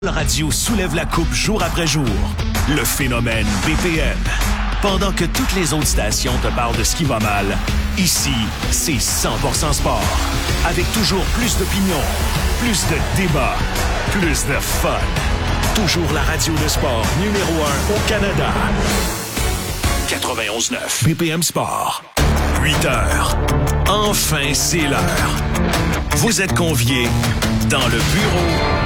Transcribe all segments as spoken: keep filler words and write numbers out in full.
La radio soulève la coupe jour après jour. Le phénomène B P M. Pendant que toutes les autres stations te parlent de ce qui va mal, ici, c'est cent pour cent sport. Avec toujours plus d'opinions, plus de débats, plus de fun. Toujours la radio de sport numéro un au Canada. quatre-vingt-onze neuf B P M Sport. huit heures. Enfin, c'est l'heure. Vous êtes conviés dans le bureau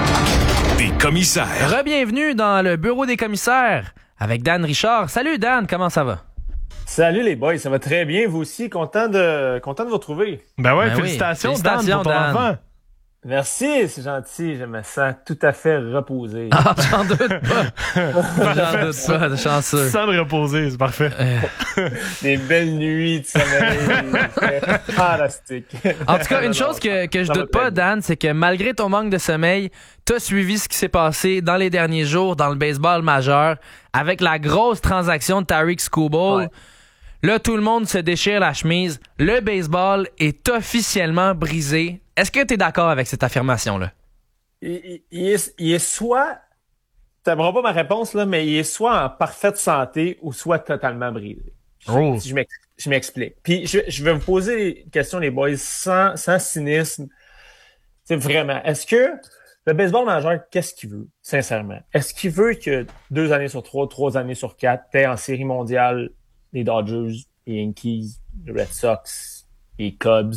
des commissaires. Re-bienvenue dans le bureau des commissaires avec Dan Richard. Salut Dan, comment ça va? Salut les boys, ça va très bien, vous aussi, content de, content de vous retrouver. Ben ouais, Ben félicitations, oui. Dan, Félicitations, pour ton Dan. enfant. Merci, c'est gentil, je me sens tout à fait reposé. Ah, j'en doute pas. J'en doute pas, de chanceux. Sans le reposer, c'est parfait. Euh, Des belles nuits de sommeil, c'est fantastique. En tout cas, une Non, chose que, que je ça va doute très pas, bien. Dan, c'est que malgré ton manque de sommeil, t'as suivi ce qui s'est passé dans les derniers jours dans le baseball majeur avec la grosse transaction de Tarik Skubal. Ouais. Là, tout le monde se déchire la chemise. Le baseball est officiellement brisé. Est-ce que tu es d'accord avec cette affirmation-là? Il, il- il est, il est soit, t'aimeras pas ma réponse, là, mais il est soit en parfaite santé ou soit totalement brisé. Je, Oh. je m'ex- je m'explique. Puis je, je vais vous poser une question, les boys, sans, sans cynisme. C'est vraiment, est-ce que le baseball majeur, qu'est-ce qu'il veut, sincèrement? Est-ce qu'il veut que deux années sur trois, trois années sur quatre, t'aies en série mondiale les Dodgers, les Yankees, les Red Sox, les Cubs?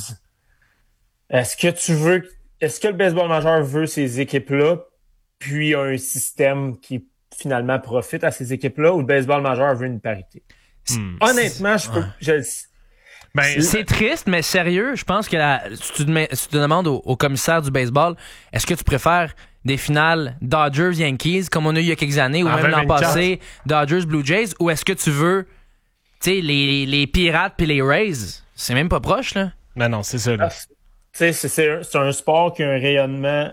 Est-ce que tu veux, est-ce que le baseball majeur veut ces équipes-là, puis un système qui finalement profite à ces équipes-là, ou le baseball majeur veut une parité? Hmm. Honnêtement, je peux, Ouais. je, Ben, C'est triste, mais sérieux, je pense que la, si tu te, mets- si tu te demandes au, au commissaire du baseball, est-ce que tu préfères des finales Dodgers-Yankees, comme on a eu il y a quelques années, ou En même l'an vingt vingt-quatre. passé, Dodgers-Blue Jays, ou est-ce que tu veux, tu sais, les, les Pirates puis les Rays? C'est même pas proche, là. ben non, c'est ça. Là. tu sais, c'est, c'est, un, c'est un sport qui a un rayonnement.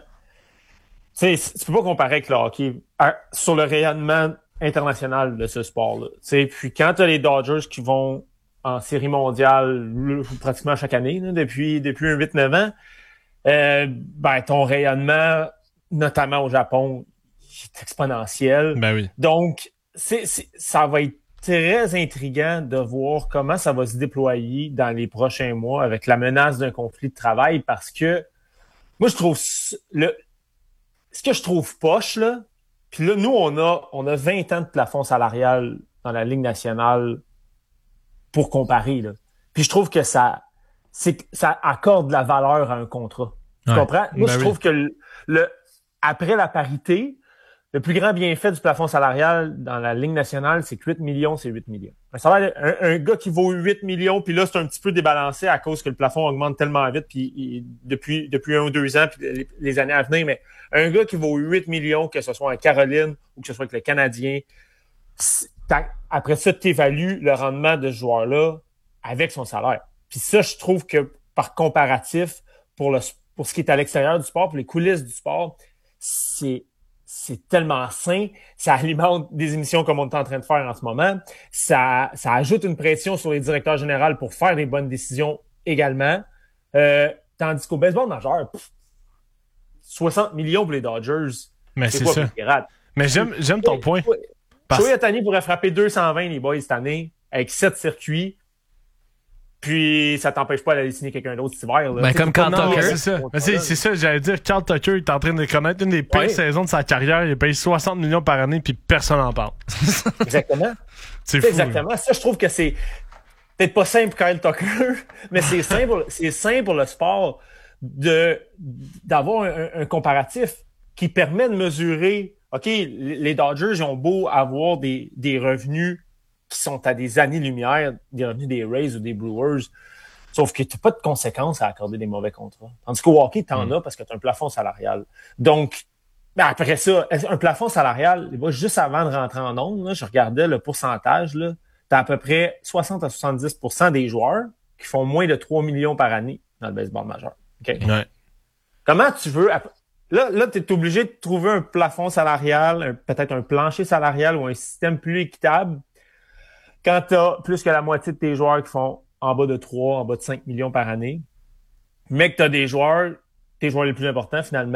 Tu sais, tu peux pas comparer avec le hockey à- sur le rayonnement international de ce sport-là. Tu sais, puis quand t'as les Dodgers qui vont en série mondiale là, pratiquement chaque année, là, depuis, depuis un huit neuf ans, euh, ben, ton rayonnement, notamment au Japon, est exponentiel. Ben oui. Donc, c'est, c'est, ça va être très intriguant de voir comment ça va se déployer dans les prochains mois avec la menace d'un conflit de travail parce que moi, je trouve c- le ce que je trouve poche, là, puis là, nous, on a on a vingt ans de plafond salarial dans la Ligue nationale pour comparer, là. Puis je trouve que ça c'est que ça accorde de la valeur à un contrat. Tu Ouais. comprends? Moi, Ben je oui. trouve que le, le après la parité, le plus grand bienfait du plafond salarial dans la Ligue nationale, c'est que huit millions, c'est huit millions. Un, salaire- un, un gars qui vaut huit millions, puis là, c'est un petit peu débalancé à cause que le plafond augmente tellement vite, puis il- depuis depuis un ou deux ans, puis les, les années à venir, mais un gars qui vaut huit millions, que ce soit en Caroline ou que ce soit avec le Canadien, c'est- t'as- après ça, tu évalues le rendement de ce joueur-là avec son salaire. Puis ça, je trouve que par comparatif, pour le pour ce qui est à l'extérieur du sport, pour les coulisses du sport, c'est c'est tellement sain, ça alimente des émissions comme on est en train de faire en ce moment, ça ça ajoute une pression sur les directeurs généraux pour faire des bonnes décisions également. Euh, tandis qu'au baseball majeur, pff, soixante millions pour les Dodgers, Mais c'est c'est quoi ça. pour les Pirates? Mais j'aime, j'aime ton point. Parce- Shohei Ohtani pourrait frapper deux cent vingt les boys cette année avec sept circuits. Puis ça t'empêche pas d'aller signer quelqu'un d'autre cet hiver. Là. Ben, Tu sais, comme faut pas Carl non, Tucker. C'est ça. Mais c'est, c'est ça, j'allais dire, Carl Tucker est en train de connaître une des pires Ouais. saisons de sa carrière. Il paye soixante millions par année, puis personne n'en parle. Exactement. C'est C'est fou. là. exactement. Ça, je trouve que c'est peut-être pas simple pour Kyle Tucker, mais c'est sain pour, c'est sain pour le sport de d'avoir un, un comparatif qui permet de mesurer. OK, les Dodgers ils ont beau avoir des, des revenus qui sont à des années-lumière des revenus des Rays ou des Brewers, sauf que tu n'as pas de conséquences à accorder des mauvais contrats. Tandis qu'au hockey, tu en Mm. as parce que tu as un plafond salarial. Donc, ben après ça, un plafond salarial, moi, juste avant de rentrer en ondes, là, je regardais le pourcentage, là, tu as à peu près soixante à soixante-dix pour cent des joueurs qui font moins de trois millions par année dans le baseball majeur. OK? Ouais. Comment tu veux... Là, là tu es obligé de trouver un plafond salarial, un- peut-être un plancher salarial ou un système plus équitable quand tu as plus que la moitié de tes joueurs qui font en bas de trois, en bas de cinq millions par année, mais que tu as des joueurs, tes joueurs les plus importants finalement, qui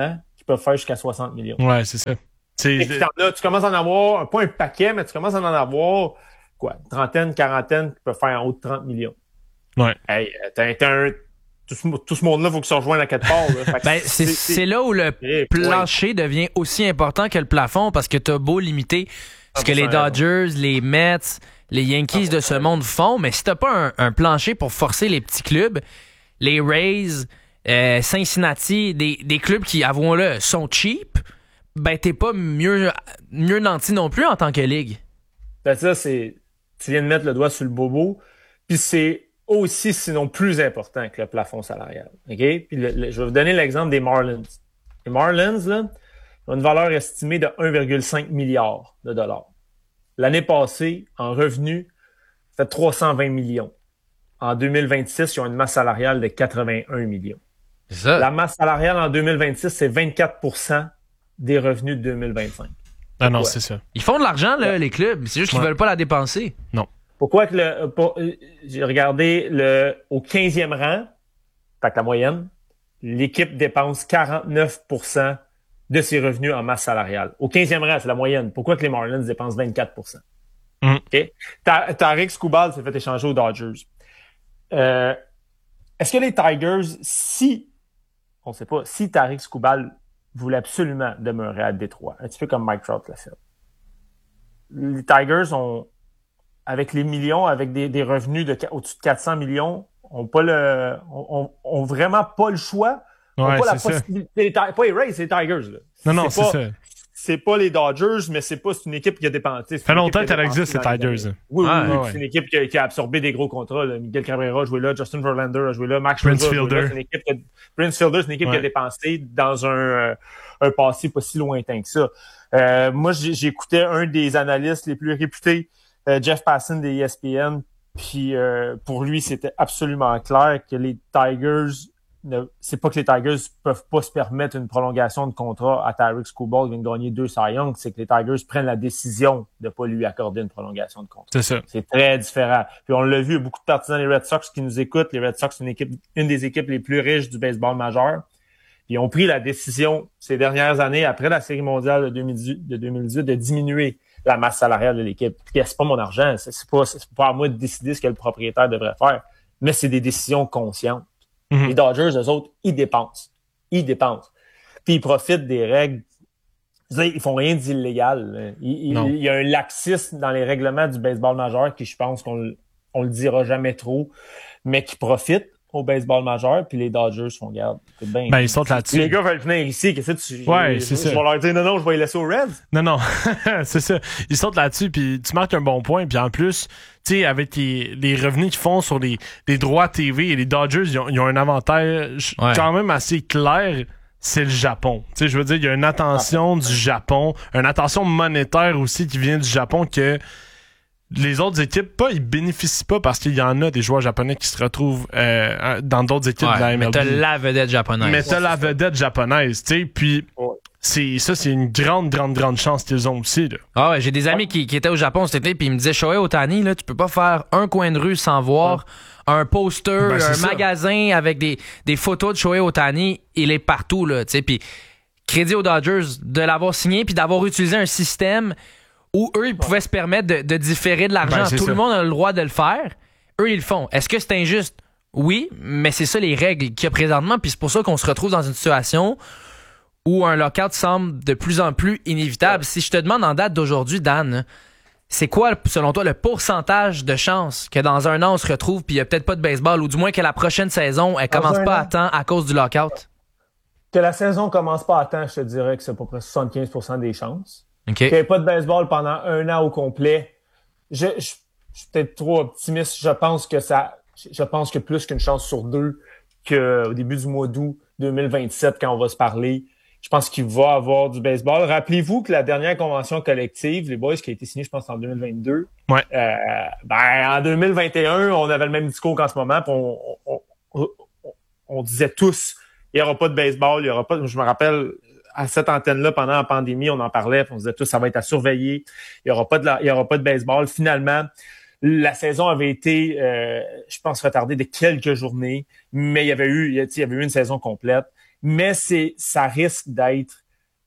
peuvent faire jusqu'à soixante millions. Ouais, c'est ça. C'est... Et puis, t'en as, tu commences à en avoir, pas un paquet, mais tu commences à en avoir, quoi, une trentaine, quarantaine qui peuvent faire en haut de trente millions. Ouais. Hey, t'as, t'as un, tout ce, tout ce monde-là, il faut que ça rejoigne à quatre parts. Là. Fait que Ben, c'est, c'est, c'est là où le c'est, plancher devient aussi important que le plafond parce que t'as beau limiter ce que les Dodgers, les Mets, les Yankees de ce monde font, mais si t'as pas un, un plancher pour forcer les petits clubs, les Rays, euh, Cincinnati, des, des clubs qui, avouons-le, sont cheap, ben t'es pas mieux, mieux nanti non plus en tant que ligue. Ben ça, c'est... Tu viens de mettre le doigt sur le bobo, puis c'est aussi, sinon plus important que le plafond salarial. OK? Puis le, le, je vais vous donner l'exemple des Marlins. Les Marlins, là, ont une valeur estimée de un virgule cinq milliard de dollars. L'année passée, en revenus, c'était trois cent vingt millions. En deux mille vingt-six, ils ont une masse salariale de quatre-vingt-un millions. C'est ça. La masse salariale en deux mille vingt-six, c'est vingt-quatre pour cent des revenus de deux mille vingt-cinq. Ah non, Ouais. c'est ça. Ils font de l'argent, là, les clubs. C'est juste qu'ils Ouais. veulent pas la dépenser. Non. Pourquoi que le... Pour, j'ai regardé le au quinzième rang, fait que la moyenne, l'équipe dépense quarante-neuf pour cent de ses revenus en masse salariale. Au quinzième rang, c'est la moyenne. Pourquoi que les Marlins dépensent vingt-quatre pour cent? Mm. OK? Ta- Tariq Skubal s'est fait échanger aux Dodgers. Euh, est-ce que les Tigers, si, on sait pas, si Tariq Skubal voulait absolument demeurer à Détroit, un petit peu comme Mike Trout l'a fait, les Tigers ont, avec les millions, avec des, des revenus de au-dessus de quatre cents millions, ont pas le, ont, ont vraiment pas le choix. Ont Ouais, pas la c'est ça. possibilité. Les, Ti- pas les Rays, c'est les Tigers, là. Non, non, c'est pas, ça. C'est pas les Dodgers, mais c'est pas, c'est une équipe qui a dépensé. Ça fait longtemps qu'elle existe, les Tigers. Oui, oui, Ah, oui. ouais. Puis c'est une équipe qui a, qui a absorbé des gros contrats, là. Miguel Cabrera a joué là, Justin Verlander a joué là, Max Prince Scherzer a joué là. Fielder. C'est une équipe qui a, Prince Fielder, c'est une équipe Ouais. qui a dépensé dans un, euh, un passé pas si lointain que ça. Euh, moi, j'ai- j'écoutais un des analystes les plus réputés, euh, Jeff Passan des E S P N, puis euh, pour lui, c'était absolument clair que les Tigers, ne, c'est pas que les Tigers peuvent pas se permettre une prolongation de contrat à Tariq Skubal qui vient de gagner deux Cy Young, c'est que les Tigers prennent la décision de pas lui accorder une prolongation de contrat. C'est ça. C'est très différent. Puis on l'a vu, il y a beaucoup de partisans des Red Sox qui nous écoutent. Les Red Sox, c'est une équipe, une des équipes les plus riches du baseball majeur. Ils ont pris la décision ces dernières années, après la Série mondiale de deux mille dix-huit, de, deux mille dix-huit, de diminuer la masse salariale de l'équipe. Puis c'est pas mon argent, c'est, c'est pas, c'est pas à moi de décider ce que le propriétaire devrait faire, mais c'est des décisions conscientes. Mhm. Les Dodgers, eux autres, ils dépensent. Ils dépensent. Puis ils profitent des règles. Je veux dire, ils font rien d'illégal. Il, il, Non. il y a un laxisme dans les règlements du baseball majeur qui, je pense qu'on le- on le dira jamais trop, mais qui profitent au baseball majeur, puis les Dodgers font garde. C'est bien. Ben, ils sautent là-dessus. Les gars veulent venir ici, qu'est-ce que tu... Ouais, je, c'est je, ça. Je vais leur dire, non, non, je vais les laisser aux Reds. Non, non, c'est ça. Ils sautent là-dessus, puis tu marques un bon point. Puis en plus, tu sais, avec les, les revenus qu'ils font sur les, les droits T V, et les Dodgers, ils ont, ils ont un avantage Ouais. quand même assez clair, c'est le Japon. Tu sais, je veux dire, il y a une attention du Japon, une attention monétaire aussi qui vient du Japon que les autres équipes, pas, ils bénéficient pas parce qu'il y en a des joueurs japonais qui se retrouvent euh, dans d'autres équipes de la Ouais, M mais L B. t'as la vedette japonaise. Mais t'as la vedette japonaise, tu sais, puis Ouais. c'est ça, c'est une grande, grande, grande chance qu'ils ont aussi, là. Ah ouais, j'ai des amis qui, qui étaient au Japon cet été puis ils me disaient Shohei Ohtani, là, tu peux pas faire un coin de rue sans voir un poster, Ben, c'est un ça. magasin avec des, des photos de Shohei Ohtani, il est partout là, tu sais, puis crédit aux Dodgers de l'avoir signé puis d'avoir utilisé un système où eux ils pouvaient se permettre de, de différer de l'argent. Ben, c'est Tout ça. le monde a le droit de le faire. Eux ils le font. Est-ce que c'est injuste? Oui, mais c'est ça les règles qu'il y a présentement puis c'est pour ça qu'on se retrouve dans une situation où un lockout semble de plus en plus inévitable. Si je te demande en date d'aujourd'hui, Dan, c'est quoi, selon toi, le pourcentage de chances que dans un an, on se retrouve puis il n'y a peut-être pas de baseball ou du moins que la prochaine saison, elle Dans commence un pas an? à temps à cause du lockout? Que la saison commence pas à temps, je te dirais que c'est à peu près soixante-quinze pour cent des chances. OK. Qu'il n'y ait pas de baseball pendant un an au complet, je, je, je suis peut-être trop optimiste. Je pense que ça, je pense que plus qu'une chance sur deux qu'au début du mois d'août deux mille vingt-sept, quand on va se parler, je pense qu'il va avoir du baseball. Rappelez-vous que la dernière convention collective, les boys, qui a été signée, je pense, en deux mille vingt-deux, Ouais. euh, ben, en deux mille vingt et un, on avait le même discours qu'en ce moment, puis on, on, on, on, on disait tous, il n'y aura pas de baseball, il y aura pas, je me rappelle, à cette antenne-là, pendant la pandémie, on en parlait, puis on disait tous, ça va être à surveiller, il y aura pas de la, il y aura pas de baseball. Finalement, la saison avait été, euh, je pense, retardée de quelques journées, mais il y avait eu, il y avait eu une saison complète. mais c'est ça risque d'être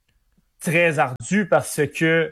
très ardu parce que,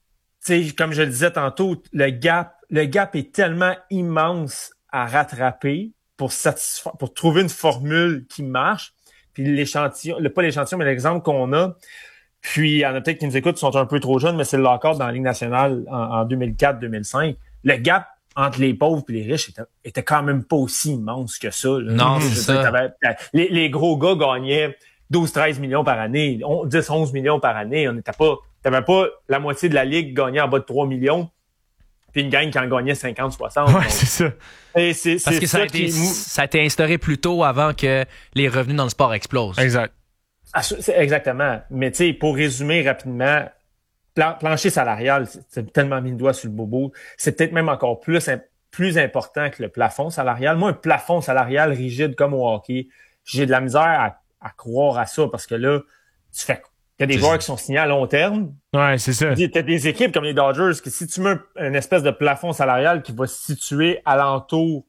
tu sais, comme je le disais tantôt, le gap, le gap est tellement immense à rattraper pour satisfaire, pour trouver une formule qui marche. Puis l'échantillon, le, pas l'échantillon, mais l'exemple qu'on a, puis il y en a peut-être qui nous écoutent, qui sont un peu trop jeunes, mais c'est le lockout dans la Ligue nationale en, en deux mille quatre deux mille cinq. Le gap entre les pauvres et les riches était, était quand même pas aussi immense que ça. Là. Non, c'est ça. T'avais, les, les gros gars gagnaient douze treize millions par année, dix onze millions par année. On n'était pas, t'avais pas la moitié de la Ligue gagnait en bas de trois millions, puis une gang qui en gagnait cinquante soixante. Ouais, donc, c'est ça. Et c'est, Parce c'est que ça, ça a été, qui... ça a été instauré plus tôt avant que les revenus dans le sport explosent. Exact. Ah, c'est exactement. Mais tu sais, pour résumer rapidement, plan- plancher salarial, c'est, c'est tellement mis le doigt sur le bobo. C'est peut-être même encore plus, plus important que le plafond salarial. Moi, un plafond salarial rigide comme au hockey, j'ai de la misère à, à croire à ça parce que là, tu fais il y a des C'est joueurs ça. qui sont signés à long terme. Ouais, c'est ça. T'as des équipes comme les Dodgers que si tu mets une espèce de plafond salarial qui va se situer alentour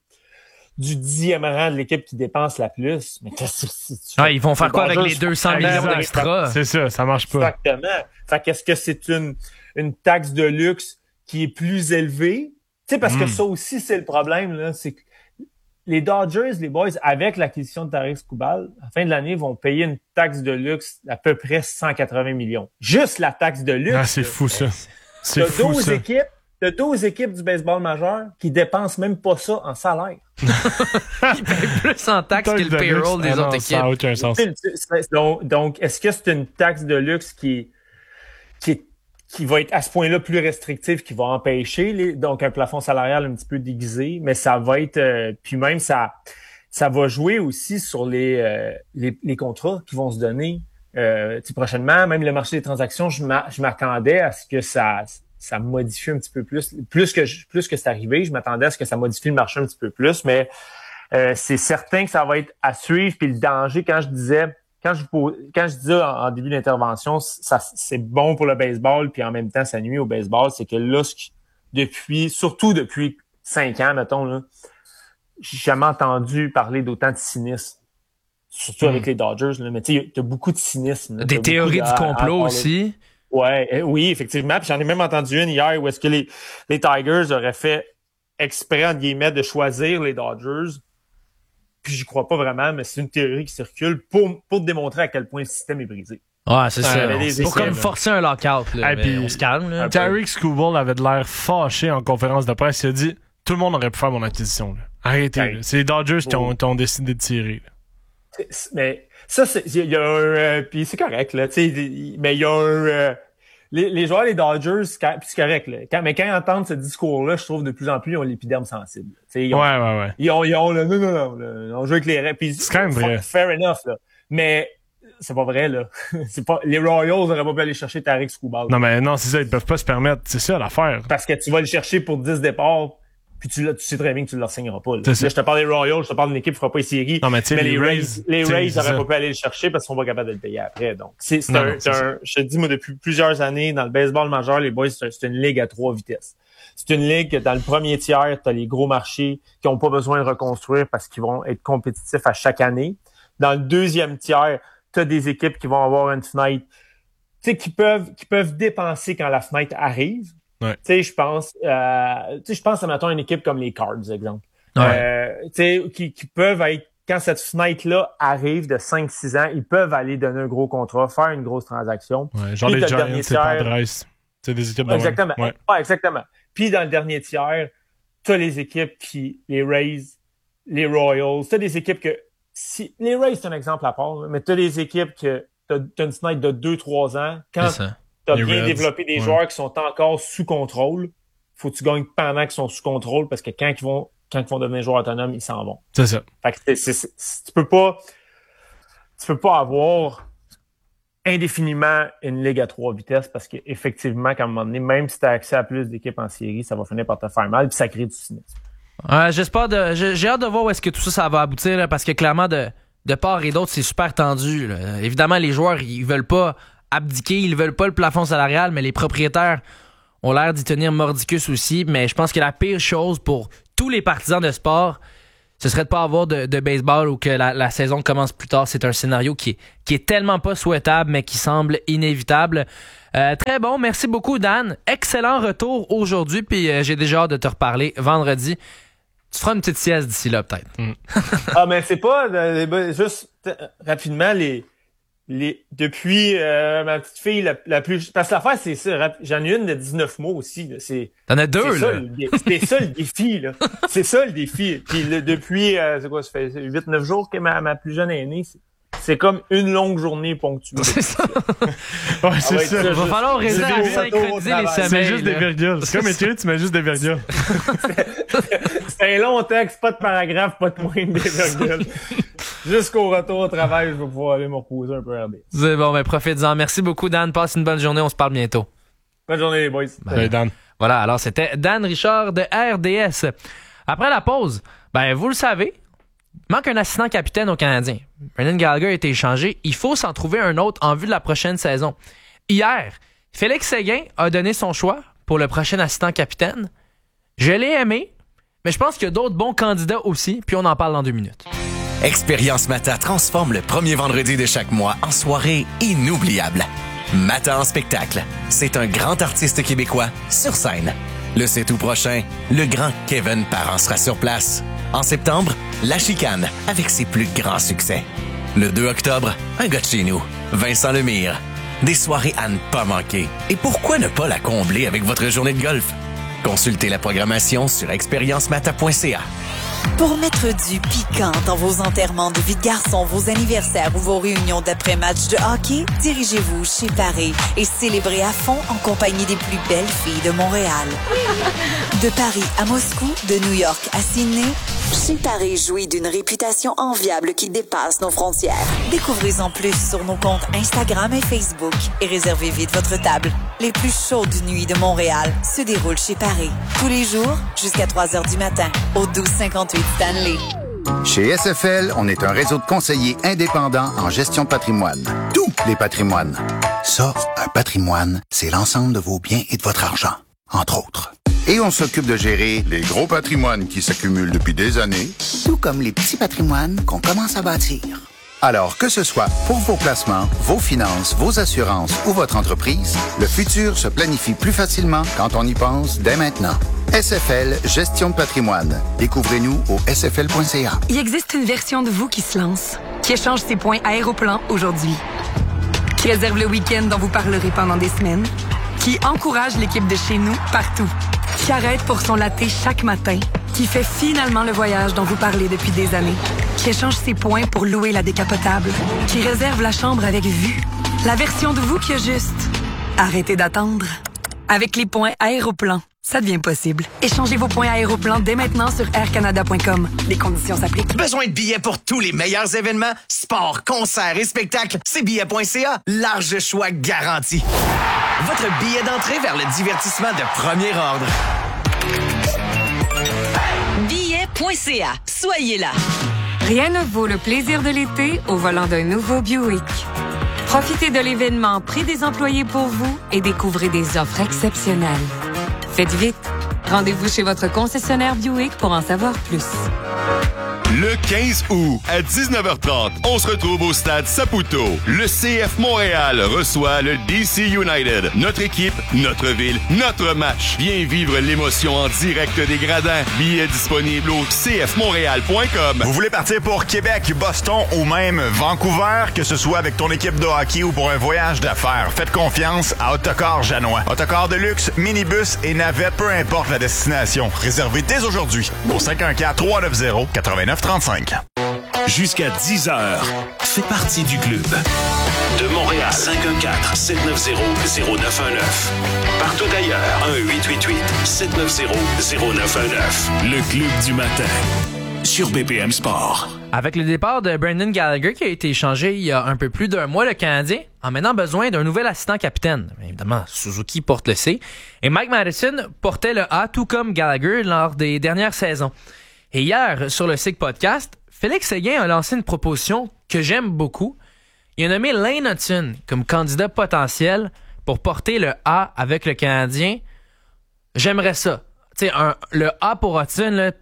du dixième rang de l'équipe qui dépense la plus, mais qu'est-ce que si tu Ouais, ils vont faire les quoi avec Dodgers les deux cents font millions tellement d'extra? C'est ça, ça marche pas. Exactement. Fait qu'est-ce que c'est une, une taxe de luxe qui est plus élevée? Tu sais, parce Mm. que ça aussi, c'est le problème, là. C'est que les Dodgers, les boys, avec l'acquisition de Tarik Skubal, à la fin de l'année, vont payer une taxe de luxe d'à peu près cent quatre-vingts millions. Juste la taxe de luxe. Ah, c'est là. fou, ça. C'est T'as fou, douze ça. équipes, t'as douze équipes du baseball majeur qui dépensent même pas ça en salaire. Ils payent plus en taxes que le de payroll luxe. des Ah non, autres ça n'a équipes. aucun sens. Tu sais, Donc, donc est-ce que c'est une taxe de luxe qui, qui, est, qui va être à ce point-là plus restrictive, qui va empêcher les, donc un plafond salarial un petit peu déguisé, mais ça va être, euh, puis même ça, ça va jouer aussi sur les, euh, les, les contrats qui vont se donner euh, tu sais, prochainement. Même le marché des transactions, je m'a- je m'attendais à ce que ça, ça modifie un petit peu plus, plus que je- plus que c'est arrivé. Je m'attendais à ce que ça modifie le marché un petit peu plus, mais euh, c'est certain que ça va être à suivre. Puis le danger, quand je disais, quand je pose- quand je disais en, en début d'intervention, ça c'est bon pour le baseball, puis en même temps ça nuit au baseball, c'est que là, ce qui- depuis, surtout depuis cinq ans, mettons là, j'ai jamais entendu parler d'autant de cynisme. Surtout Mm. avec les Dodgers, là. Mais tu sais, t'as beaucoup de cynisme. là. Des T'as théories beaucoup du de- à- à complot parler. aussi. Ouais, euh, oui, effectivement. Puis j'en ai même entendu une hier où est-ce que les, les Tigers auraient fait exprès, entre guillemets, de choisir les Dodgers. Puis j'y crois pas vraiment, mais c'est une théorie qui circule pour, pour démontrer à quel point le système est brisé. Ouais, c'est Ouais, ça. mais les C'est pour équipes, comme là. forcer un lockout. Là, Ah, mais puis- on se calme. Là. Ah, Tarik Skubal avait de l'air fâché en conférence de presse. Il a dit tout le monde aurait pu faire mon acquisition. Là. Arrêtez. Ouais. là. C'est les Dodgers qui ont, Oh. qui ont décidé de tirer. là. C'est- Mais ça, c'est, il y a un, euh, puis c'est correct, là, tu sais, il- mais il y a un, euh, les, les joueurs des Dodgers, c'est quand- puis c'est correct, là. Quand, mais quand ils entendent ce discours-là, je trouve de plus en plus, ils ont l'épiderme sensible. Tu sais, ils ont, Ouais, ouais, ouais. Ils ont, ils ont le, non, non, non, le- on joue avec les règles. Puis C'est quand même vrai. Fair enough, là. Mais, c'est pas vrai, là. c'est pas, les Royals auraient pas pu aller chercher Tarik Skubal. Non, mais non, c'est ça. Ils peuvent pas se permettre. C'est ça l'affaire. Parce que tu vas le chercher pour dix départs, puis tu, l'as- tu sais très bien que tu ne le signeras pas, là. C'est ça. Là, je te parle des Royals, je te parle d'une équipe qui fera pas les séries. Non, mais tu sais, Mais les les Rays. Rays, les tu sais, Rays c'est n'auraient ça. pas pu aller le chercher parce qu'ils sont pas capables de le payer après. Donc, c'est, c'est Non, un, non, c'est c'est un, je te dis, moi, depuis plusieurs années, dans le baseball majeur, les boys, c'est, un- c'est une ligue à trois vitesses. C'est une ligue que dans le premier tiers, tu as les gros marchés qui ont pas besoin de reconstruire parce qu'ils vont être compétitifs à chaque année. Dans le deuxième tiers, tu as des équipes qui vont avoir une fenêtre, tu sais, qui peuvent, qui peuvent dépenser quand la fenêtre arrive. Ouais. Tu sais, je pense, euh, tu sais, je pense à, mettons, une équipe comme les Cards, exemple. Ouais. Euh, tu sais, qui, qui peuvent être, quand cette fenêtre-là arrive de cinq six ans, ils peuvent aller donner un gros contrat, faire une grosse transaction. Ouais, genre Puis les t'as le Giants, dernier c'est tiers. Padres. C'est des équipes de même. Exactement. Ouais. Ouais, exactement. Puis dans le dernier tiers, t'as les équipes qui, les Rays, les Royals, t'as des équipes que, si, les Rays, c'est un exemple à part, là, mais t'as des équipes que t'as, t'as une fenêtre de deux trois ans. Quand C'est ça. t'as Les bien Reds, développé des ouais. joueurs qui sont encore sous contrôle, faut que tu gagnes pendant qu'ils sont sous contrôle parce que quand ils vont, quand ils vont devenir joueurs autonomes, ils s'en vont. C'est ça. Fait que c'est, c'est, c'est- tu peux pas, tu peux pas avoir indéfiniment une ligue à trois vitesses parce qu'effectivement, qu'à un moment donné, même si tu as accès à plus d'équipes en série, ça va finir par te faire mal puis ça crée du cynisme. Ouais, j'espère de, j'ai, j'ai hâte de voir où est-ce que tout ça, ça va aboutir, là, parce que clairement, de, de part et d'autre, c'est super tendu. Là. Évidemment, les joueurs, ils veulent pas abdiquer, ils veulent pas le plafond salarial, mais les propriétaires ont l'air d'y tenir mordicus aussi. Mais je pense que la pire chose pour tous les partisans de sport, ce serait de pas avoir de, de baseball ou que la, la saison commence plus tard. C'est un scénario qui est, qui est tellement pas souhaitable, mais qui semble inévitable. Euh, très bon. Merci beaucoup, Dan. Excellent retour aujourd'hui, puis euh, j'ai déjà hâte de te reparler vendredi. Tu feras une petite sieste d'ici là, peut-être. Mm. Ah, mais c'est pas... Euh, juste euh, rapidement, les... Les, depuis euh, ma petite fille la, la plus... Parce que l'affaire, c'est ça. J'en ai une de dix-neuf mois aussi. Là. C'est, T'en as deux, c'est là. Ça, c'est ça le défi. Là. C'est ça le défi. Puis le, depuis, euh, c'est quoi, ça fait huit neuf jours que ma, ma plus jeune est née. C'est, c'est comme une longue journée ponctuelle. C'est ça. Ouais, c'est ça. Il va falloir réussir à synchroniser les semaines. C'est juste des virgules. C'est comme étudier, tu mets juste des virgules. C'est un long texte, pas de paragraphe, pas de moyenne des virgules. Jusqu'au retour au travail, je vais pouvoir aller me reposer un peu à R D S. C'est bon, ben profitez-en. Merci beaucoup, Dan. Passe une bonne journée. On se parle bientôt. Bonne journée, les boys. Salut, Dan. Voilà, alors c'était Dan Richard de R D S. Après la pause, ben vous le savez, il manque un assistant capitaine au Canadien. Brendan Gallagher a été échangé. Il faut s'en trouver un autre en vue de la prochaine saison. Hier, Félix Séguin a donné son choix pour le prochain assistant capitaine. Je l'ai aimé, mais je pense qu'il y a d'autres bons candidats aussi, puis on en parle dans deux minutes. Expérience Mata transforme le premier vendredi de chaque mois en soirée inoubliable. Mata en spectacle, c'est un grand artiste québécois sur scène. Le sept août prochain, le grand Kevin Parent sera sur place. En septembre, La Chicane avec ses plus grands succès. Le deux octobre, un gars de chez nous, Vincent Lemire. Des soirées à ne pas manquer. Et pourquoi ne pas la combler avec votre journée de golf? Consultez la programmation sur expérience mata point c a. Pour mettre du piquant dans vos enterrements de vie de garçon, vos anniversaires ou vos réunions d'après-match de hockey, dirigez-vous chez Paris et célébrez à fond en compagnie des plus belles filles de Montréal. De Paris à Moscou, de New York à Sydney, chez Paris jouit d'une réputation enviable qui dépasse nos frontières. Découvrez-en plus sur nos comptes Instagram et Facebook et réservez vite votre table. Les plus chaudes nuits de Montréal se déroulent chez Paris. Tous les jours, jusqu'à trois heures du matin, au douze cinquante-huit Stanley. Chez S F L, on est un réseau de conseillers indépendants en gestion de patrimoine. Tous les patrimoines. Ça, un patrimoine, c'est l'ensemble de vos biens et de votre argent, entre autres. Et on s'occupe de gérer les gros patrimoines qui s'accumulent depuis des années, tout comme les petits patrimoines qu'on commence à bâtir. Alors, que ce soit pour vos placements, vos finances, vos assurances ou votre entreprise, le futur se planifie plus facilement quand on y pense dès maintenant. S F L Gestion de patrimoine. Découvrez-nous au s f l point c a. Il existe une version de vous qui se lance, qui échange ses points Aéroplan aujourd'hui, qui réserve le week-end dont vous parlerez pendant des semaines, qui encourage l'équipe de chez nous partout, qui arrête pour son latte chaque matin, qui fait finalement le voyage dont vous parlez depuis des années, qui échange ses points pour louer la décapotable, qui réserve la chambre avec vue. La version de vous qui a juste arrêtez d'attendre. Avec les points Aéroplan, ça devient possible. Échangez vos points Aéroplan dès maintenant sur air canada point com. Les conditions s'appliquent. Besoin de billets pour tous les meilleurs événements? Sport, concerts et spectacles? C'est billets point c a. Large choix garanti. Votre billet d'entrée vers le divertissement de premier ordre. billets point c a. Soyez là. Rien ne vaut le plaisir de l'été au volant d'un nouveau Buick. Profitez de l'événement Prix des employés pour vous et découvrez des offres exceptionnelles. Faites vite. Rendez-vous chez votre concessionnaire Buick pour en savoir plus. Le quinze août, à dix-neuf heures trente, on se retrouve au stade Saputo. Le C F Montréal reçoit le D C United. Notre équipe, notre ville, notre match. Viens vivre l'émotion en direct des gradins. Billets disponibles au c f montréal point com. Vous voulez partir pour Québec, Boston ou même Vancouver, que ce soit avec ton équipe de hockey ou pour un voyage d'affaires, faites confiance à Autocar Janois. Autocar de luxe, minibus et navette, peu importe la destination. Réservez dès aujourd'hui au cinq un quatre, trois neuf zéro, neuf neuf trente-cinq. Jusqu'à dix heures, fais partie du club. De Montréal, cinq un quatre, sept neuf zéro, zéro neuf un neuf. Partout ailleurs, un huit huit huit, sept neuf zéro, zéro neuf un neuf. Le club du matin, sur B P M Sport. Avec le départ de Brendan Gallagher qui a été échangé il y a un peu plus d'un mois, le Canadien a maintenant besoin d'un nouvel assistant capitaine. Évidemment, Suzuki porte le C et Mike Matheson portait le A, tout comme Gallagher lors des dernières saisons. Et hier, sur le S I C Podcast, Félix Séguin a lancé une proposition que j'aime beaucoup. Il a nommé Lane Hutson comme candidat potentiel pour porter le A avec le Canadien. J'aimerais ça. Tu sais, le A pour Hutson, là,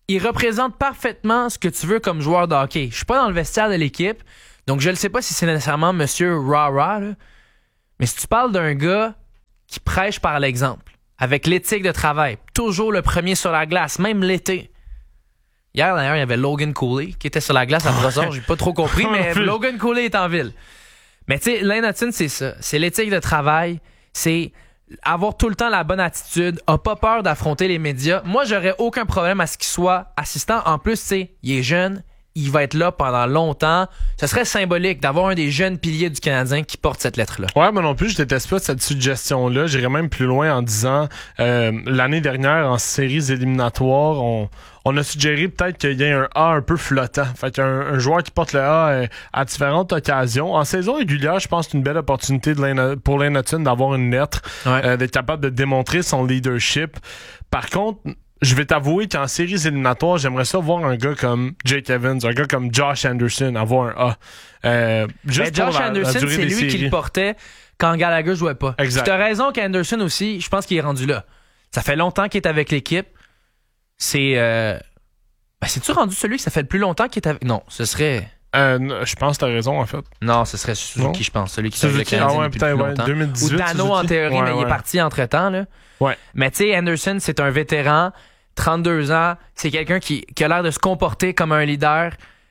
il représente parfaitement ce que tu veux comme joueur de hockey. Je suis pas dans le vestiaire de l'équipe, donc je ne sais pas si c'est nécessairement Monsieur Rara, là, mais si tu parles d'un gars qui prêche par l'exemple, avec l'éthique de travail, toujours le premier sur la glace, même l'été. Hier, d'ailleurs, il y avait Logan Cooley qui était sur la glace à Brossard. J'ai pas trop compris, mais Logan Cooley est en ville. Mais tu sais, Lane Hutson, c'est ça. C'est l'éthique de travail. C'est avoir tout le temps la bonne attitude. A pas peur d'affronter les médias. Moi, j'aurais aucun problème à ce qu'il soit assistant. En plus, tu sais, il est jeune. Il va être là pendant longtemps. Ce serait symbolique d'avoir un des jeunes piliers du Canadien qui porte cette lettre-là. Ouais, moi non plus, je déteste pas cette suggestion-là. J'irais même plus loin en disant euh, l'année dernière, en séries éliminatoires, on, on a suggéré peut-être qu'il y ait un A un peu flottant. Fait qu'un un joueur qui porte le A euh, à différentes occasions. En saison régulière, je pense que c'est une belle opportunité de Lane, pour Lane Hutson d'avoir une lettre, ouais. euh, d'être capable de démontrer son leadership. Par contre, je vais t'avouer qu'en séries éliminatoires, j'aimerais ça voir un gars comme Jake Evans, un gars comme Josh Anderson avoir un A. Euh, juste Josh la, Anderson, la c'est lui séries. qui le portait quand Gallagher jouait pas. Exact. Tu as raison qu'Anderson aussi, je pense qu'il est rendu là. Ça fait longtemps qu'il est avec l'équipe. C'est... Euh... Ben, c'est-tu rendu celui que ça fait le plus longtemps qu'il est avec... Non, ce serait... Euh, je pense que t'as raison, en fait. Non, ce serait Suzuki, je pense. Celui qui est avec le Suzuki, Canadien ah ouais, depuis peut-être, plus ouais, longtemps. deux mille dix-huit, Ou Dano, Suzuki. en théorie, Ouais, mais ouais. il est parti entre-temps, là. Ouais. Mais tu sais, Anderson, c'est un vétéran, trente-deux ans. C'est quelqu'un qui, qui a l'air de se comporter comme un leader.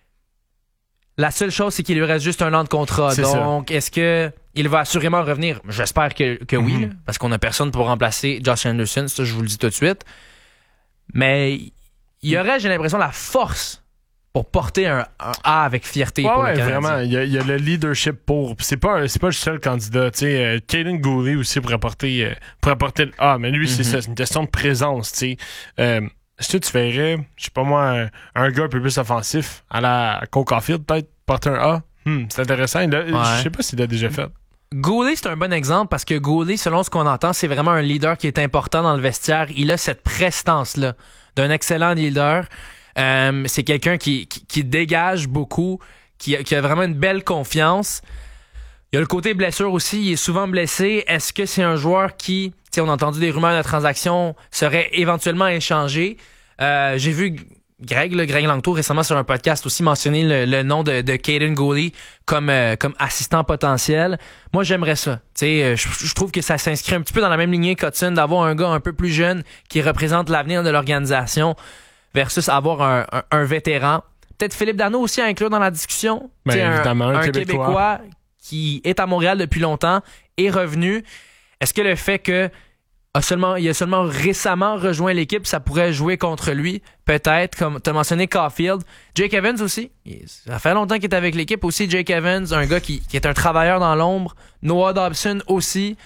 La seule chose, c'est qu'il lui reste juste un an de contrat. C'est Donc, ça. est-ce que il va assurément revenir? J'espère que, que oui, Mm-hmm. là, parce qu'on a personne pour remplacer Josh Anderson. Ça, je vous le dis tout de suite. Mais il y aurait, j'ai l'impression, la force pour porter un, un A avec fierté Ouais, pour ouais, le Canadien. vraiment. Il y, a, il y a le leadership pour. Puis c'est pas, un- c'est pas le seul candidat. Tu sais, euh, Caden Gooley aussi pourrait porter, euh, pourrait porter le A. Mais lui, c'est Mm-hmm. ça. C'est une question de présence. Tu sais. Euh, est-ce que tu verrais, je sais pas moi, un, un gars un peu plus offensif à la Cole Caulfield, peut-être porter un A? Hmm, c'est intéressant. Il a- Ouais. Je sais pas s'il l'a déjà fait. Goulet, c'est un bon exemple parce que Goulet, selon ce qu'on entend, c'est vraiment un leader qui est important dans le vestiaire. Il a cette prestance-là d'un excellent leader. Euh, c'est quelqu'un qui, qui, qui dégage beaucoup, qui a, qui a vraiment une belle confiance. Il y a le côté blessure aussi. Il est souvent blessé. Est-ce que c'est un joueur qui, tu sais, on a entendu des rumeurs de transaction, serait éventuellement échangé? Euh, j'ai vu Greg, le Greg Langto, récemment sur un podcast aussi mentionner le, le nom de, de Caden Gooley comme, euh, comme assistant potentiel. Moi, j'aimerais ça. Tu sais, je, je trouve que ça s'inscrit un petit peu dans la même lignée qu'Hudson, d'avoir un gars un peu plus jeune qui représente l'avenir de l'organisation versus avoir un, un, un vétéran. Peut-être Philippe Dano aussi à inclure dans la discussion. Ben, Tu sais, un, évidemment, un un Québécois. Québécois qui est à Montréal depuis longtemps, est revenu. Est-ce que le fait que a seulement, il a seulement récemment rejoint l'équipe, ça pourrait jouer contre lui? Peut-être, comme tu as mentionné Caulfield. Jake Evans aussi. Il- Ça fait longtemps qu'il est avec l'équipe aussi. Jake Evans, un gars qui, qui est un travailleur dans l'ombre. Noah Dobson aussi.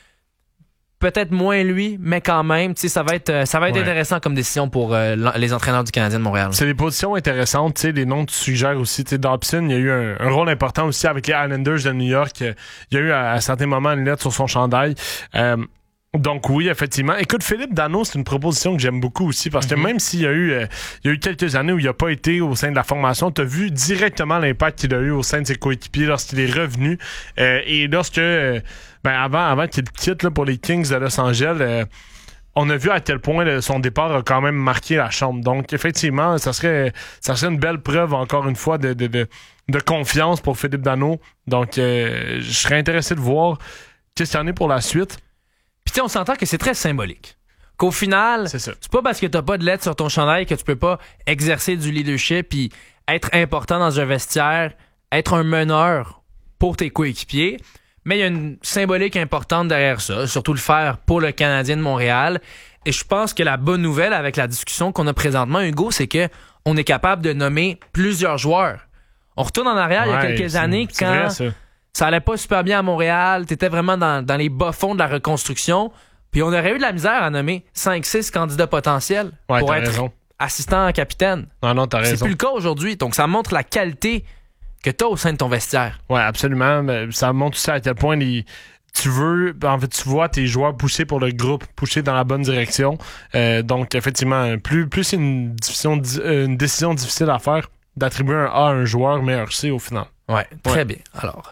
Peut-être moins lui, mais quand même, tu sais, ça va être, euh, ça va être Ouais. intéressant comme décision pour euh, l'en- les entraîneurs du Canadien de Montréal. C'est des positions intéressantes, tu sais, les noms que tu suggères aussi. Tu sais, Dobson, il y a eu un, un rôle important aussi avec les Islanders de New York. Il y a eu à, à certains moments une lettre sur son chandail. Euh, donc oui, effectivement. Écoute, Philippe Dano, c'est une proposition que j'aime beaucoup aussi parce que Mm-hmm. même s'il y a eu euh, il y a eu quelques années où il n'a pas été au sein de la formation, tu as vu directement l'impact qu'il a eu au sein de ses coéquipiers lorsqu'il est revenu euh, et lorsque euh, ben avant, avant qu'il quitte là, pour les Kings de Los Angeles, euh, on a vu à quel point là, son départ a quand même marqué la chambre. Donc, effectivement, ça serait ça serait une belle preuve, encore une fois, de, de, de, de confiance pour Philippe Dano. Donc, euh, je serais intéressé de voir qu'est-ce qu'il y en est pour la suite. Puis tu sais, on s'entend que c'est très symbolique. Qu'au final, C'est ça. c'est pas parce que t'as pas de lettre sur ton chandail que tu peux pas exercer du leadership puis être important dans un vestiaire, être un meneur pour tes coéquipiers. Mais il y a une symbolique importante derrière ça, surtout le faire pour le Canadien de Montréal. Et je pense que la bonne nouvelle avec la discussion qu'on a présentement, Hugo, c'est que on est capable de nommer plusieurs joueurs. On retourne en arrière il y a Ouais, quelques c'est- années c'est quand vrai, ça. ça allait pas super bien à Montréal, t'étais vraiment dans, dans les bas-fonds de la reconstruction, puis on aurait eu de la misère à nommer cinq six candidats potentiels Ouais, pour t'as être raison. assistant capitaine. Non, non, t'as C'est raison. plus le cas aujourd'hui, donc ça montre la qualité que t'as au sein de ton vestiaire. Ouais, absolument. Mais ça montre aussi à quel point les, tu veux, en fait, tu vois tes joueurs pousser pour le groupe, pousser dans la bonne direction. Euh, donc, effectivement, plus, plus c'est une, décision, une décision difficile à faire d'attribuer un A à un joueur, mais un C au final. Ouais, très Ouais. bien. Alors,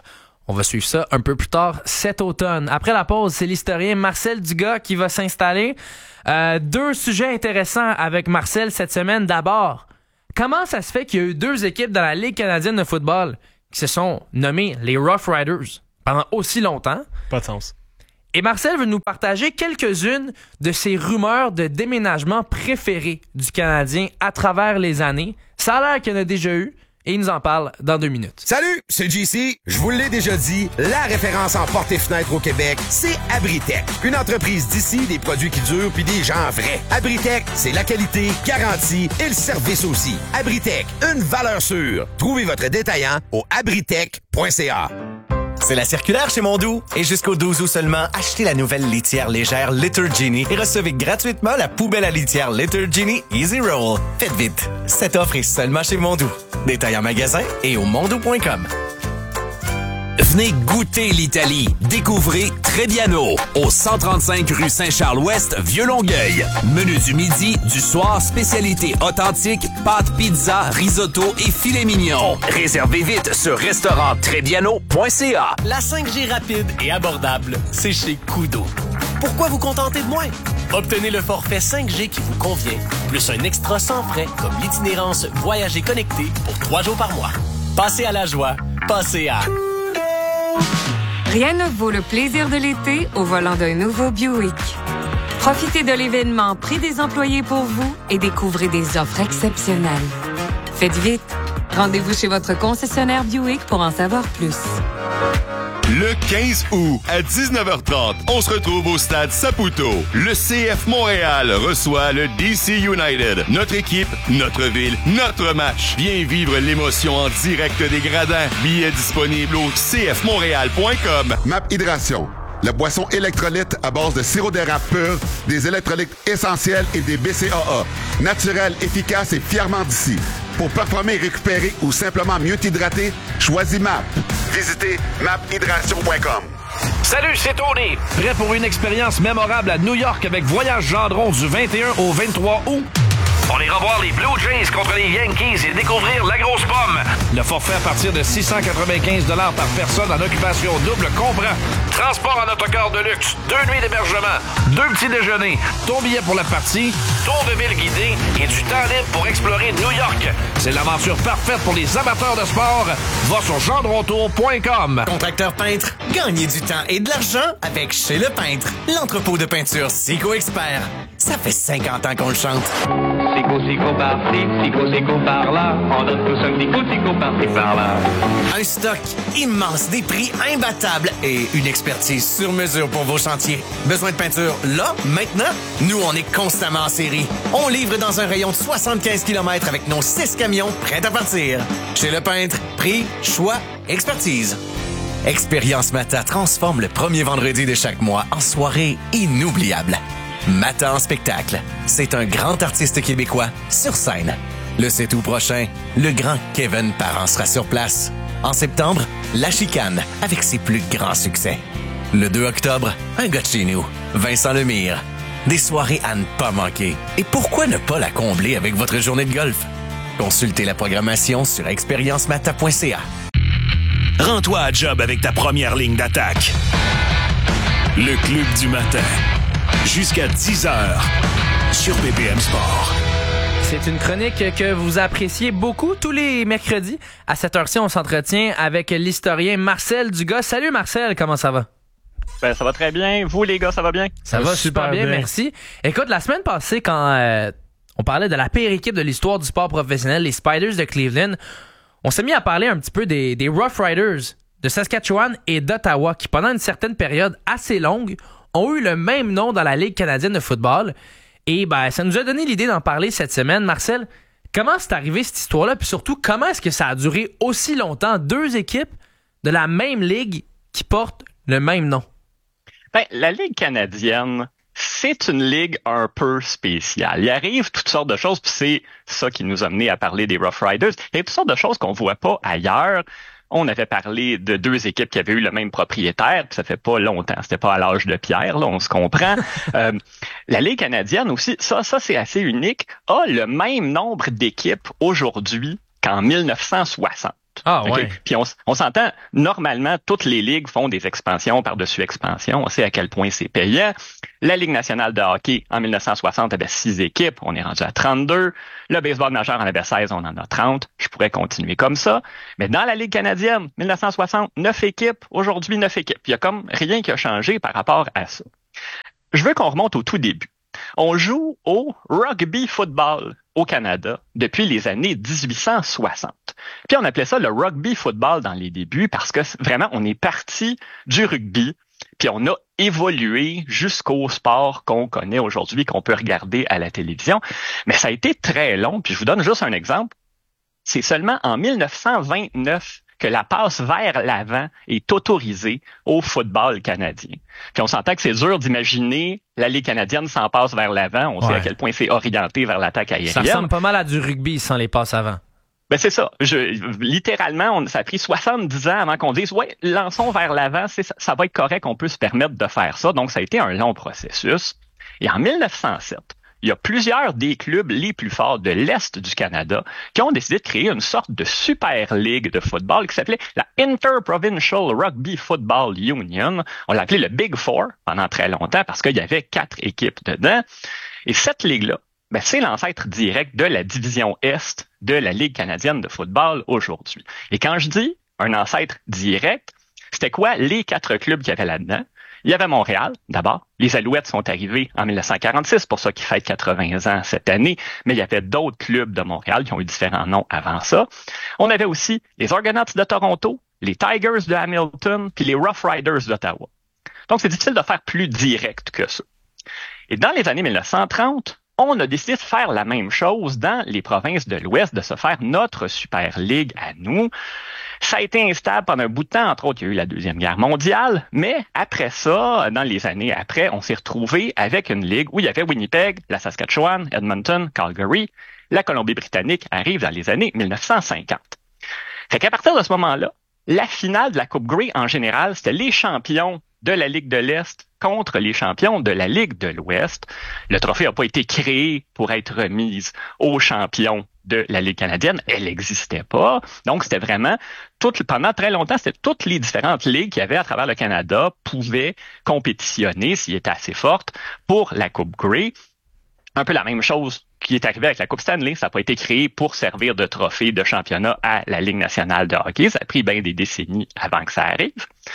On va suivre ça un peu plus tard cet automne. Après la pause, c'est l'historien Marcel Dugas qui va s'installer. Euh, deux sujets intéressants avec Marcel cette semaine. D'abord, comment ça se fait qu'il y a eu deux équipes dans la Ligue canadienne de football qui se sont nommées les Rough Riders pendant aussi longtemps? Pas de sens. Et Marcel veut nous partager quelques-unes de ses rumeurs de déménagement préférées du Canadien à travers les années. Ça a l'air qu'il y en a déjà eu. Et il nous en parle dans deux minutes. Salut, c'est J C. Je vous l'ai déjà dit, la référence en portes et fenêtres au Québec, c'est Abritech. Une entreprise d'ici, des produits qui durent puis des gens vrais. Abritech, c'est la qualité, garantie et le service aussi. Abritech, une valeur sûre. Trouvez votre détaillant au abritech point c a. C'est la circulaire chez Mondou. Et jusqu'au douze août seulement, achetez la nouvelle litière légère Litter Genie et recevez gratuitement la poubelle à litière Litter Genie Easy Roll. Faites vite. Cette offre est seulement chez Mondou. Détail en magasin et au mondou point com. Venez goûter l'Italie. Découvrez Trebbiano au cent trente-cinq rue Saint-Charles-Ouest, Vieux-Longueuil. Menu du midi, du soir, spécialité authentique, pâtes, pizza, risotto et filet mignon. Réservez vite sur restaurant trebbiano point c a. La cinq G rapide et abordable, c'est chez Koodo. Pourquoi vous contenter de moins? Obtenez le forfait cinq G qui vous convient, plus un extra sans frais comme l'itinérance Voyager connecté pour trois jours par mois. Passez à la joie, passez à... Rien ne vaut le plaisir de l'été au volant d'un nouveau Buick. Profitez de l'événement Prix des employés pour vous et découvrez des offres exceptionnelles. Faites vite. Rendez-vous chez votre concessionnaire Buick pour en savoir plus. Le quinze août, à dix-neuf heures trente, on se retrouve au stade Saputo. Le C F Montréal reçoit le D C United. Notre équipe, notre ville, notre match. Viens vivre l'émotion en direct des gradins. Billets disponibles au c f montréal point com. Map Hydration, la boisson électrolyte à base de sirop d'érable pur, des électrolytes essentiels et des B C A A. Naturel, efficace et fièrement d'ici. Pour performer, récupérer ou simplement mieux t'hydrater, choisis M A P. Visitez map hydration point com. Salut, c'est Tony. Prêt pour une expérience mémorable à New York avec Voyage Gendron du vingt et un au vingt-trois août? On ira voir les Blue Jays contre les Yankees et découvrir la grosse pomme. Le forfait à partir de six cent quatre-vingt-quinze dollars par personne en occupation double comprend transport en autocar de luxe, deux nuits d'hébergement, deux petits déjeuners, ton billet pour la partie, tour de ville guidé et du temps libre pour explorer New York. C'est l'aventure parfaite pour les amateurs de sport. Va sur gendrontour point com. Contracteur peintre, gagnez du temps et de l'argent avec Chez Le Peintre, l'entrepôt de peinture Sico Expert. Ça fait cinquante ans qu'on le chante. Sico, sico, par-ci, sico, sico, par-là. On donne tous un petit coup, sico, par-ci, par-là. Un stock immense, des prix imbattables et une expertise sur mesure pour vos chantiers. Besoin de peinture là, maintenant? Nous, on est constamment en série. On livre dans un rayon de soixante-quinze kilomètres avec nos six camions prêts à partir. Chez Le Peintre, prix, choix, expertise. Expérience Mata transforme le premier vendredi de chaque mois en soirée inoubliable. Mata en spectacle. C'est un grand artiste québécois sur scène. Le sept août prochain, le grand Kevin Parent sera sur place. En septembre, La Chicane avec ses plus grands succès. Le deux octobre, un gars de chez nous, Vincent Lemire. Des soirées à ne pas manquer. Et pourquoi ne pas la combler avec votre journée de golf? Consultez la programmation sur expérience mata point c a. Rends-toi à job avec ta première ligne d'attaque. Le Club du matin. Jusqu'à dix heures sur B P M Sport. C'est une chronique que vous appréciez beaucoup. Tous les mercredis, à cette heure-ci, on s'entretient avec l'historien Marcel Dugas. Salut Marcel, comment ça va? Ben, ça va très bien. Vous, les gars, ça va bien? Ça, ça va super, super bien, bien, merci. Écoute, la semaine passée, quand euh, on parlait de la pire équipe de l'histoire du sport professionnel, les Spiders de Cleveland, on s'est mis à parler un petit peu des, des Rough Riders de Saskatchewan et d'Ottawa, qui pendant une certaine période assez longue, ont eu le même nom dans la Ligue canadienne de football. Et ben, ça nous a donné l'idée d'en parler cette semaine. Marcel, comment c'est arrivé cette histoire-là? Puis surtout, comment est-ce que ça a duré aussi longtemps? Deux équipes de la même ligue qui portent le même nom. Ben, la Ligue canadienne, c'est une ligue un peu spéciale. Il arrive toutes sortes de choses, puis c'est ça qui nous a amené à parler des Rough Riders. Il y a toutes sortes de choses qu'on voit pas ailleurs. On avait parlé de deux équipes qui avaient eu le même propriétaire, puis ça fait pas longtemps, c'était pas à l'âge de pierre, là, on se comprend. euh, la Ligue canadienne aussi, ça, ça c'est assez unique, a le même nombre d'équipes aujourd'hui qu'en mille neuf cent soixante. Ah okay? ouais. Puis on, on s'entend, normalement, toutes les ligues font des expansions par-dessus expansions. On sait à quel point c'est payant. La Ligue nationale de hockey, en mille neuf cent soixante, avait six équipes. On est rendu à trente-deux. Le baseball majeur en avait seize, on en a trente. Je pourrais continuer comme ça. Mais dans la Ligue canadienne, mille neuf cent soixante, neuf équipes. Aujourd'hui, neuf équipes. Il y a comme rien qui a changé par rapport à ça. Je veux qu'on remonte au tout début. On joue au rugby football au Canada depuis les années dix-huit cent soixante. Puis on appelait ça le rugby football dans les débuts parce que vraiment, on est parti du rugby, puis on a évolué jusqu'au sport qu'on connaît aujourd'hui, qu'on peut regarder à la télévision. Mais ça a été très long, puis je vous donne juste un exemple. C'est seulement en mille neuf cent vingt-neuf que la passe vers l'avant est autorisée au football canadien. Puis on s'entend que c'est dur d'imaginer la Ligue canadienne sans passe vers l'avant. On ouais. sait à quel point c'est orienté vers l'attaque aérienne. Ça ressemble pas mal à du rugby sans les passes avant. Ben c'est ça. Je, littéralement, on, ça a pris soixante-dix ans avant qu'on dise « Ouais, lançons vers l'avant, c'est, ça va être correct, on peut se permettre de faire ça. » Donc, ça a été un long processus. Et en mille neuf cent sept, il y a plusieurs des clubs les plus forts de l'Est du Canada qui ont décidé de créer une sorte de super ligue de football qui s'appelait la Interprovincial Rugby Football Union. On l'a appelé le Big Four pendant très longtemps parce qu'il y avait quatre équipes dedans. Et cette ligue-là, ben, c'est l'ancêtre direct de la division Est de la Ligue canadienne de football aujourd'hui. Et quand je dis un ancêtre direct, c'était quoi les quatre clubs qu'il y avait là-dedans? Il y avait Montréal, d'abord. Les Alouettes sont arrivés en mille neuf cent quarante-six, pour ça qu'ils fêtent quatre-vingts ans cette année. Mais il y avait d'autres clubs de Montréal qui ont eu différents noms avant ça. On avait aussi les Argonauts de Toronto, les Tigers de Hamilton, puis les Rough Riders d'Ottawa. Donc, c'est difficile de faire plus direct que ça. Et dans les années mille neuf cent trente, on a décidé de faire la même chose dans les provinces de l'Ouest, de se faire notre Super Ligue à nous. Ça a été instable pendant un bout de temps, entre autres, il y a eu la Deuxième Guerre mondiale, mais après ça, dans les années après, on s'est retrouvé avec une ligue où il y avait Winnipeg, la Saskatchewan, Edmonton, Calgary. La Colombie-Britannique arrive dans les années mille neuf cent cinquante. Fait qu'à partir de ce moment-là, la finale de la Coupe Grey, en général, c'était les champions de la Ligue de l'Est contre les champions de la Ligue de l'Ouest. Le trophée n'a pas été créé pour être remis aux champions de la Ligue canadienne. Elle n'existait pas. Donc, c'était vraiment, tout, pendant très longtemps, c'était toutes les différentes ligues qu'il y avait à travers le Canada pouvaient compétitionner, s'ils étaient assez fortes, pour la Coupe Grey. Un peu la même chose qui est arrivé avec la Coupe Stanley. Ça n'a pas été créé pour servir de trophée de championnat à la Ligue nationale de hockey. Ça a pris bien des décennies avant que ça arrive.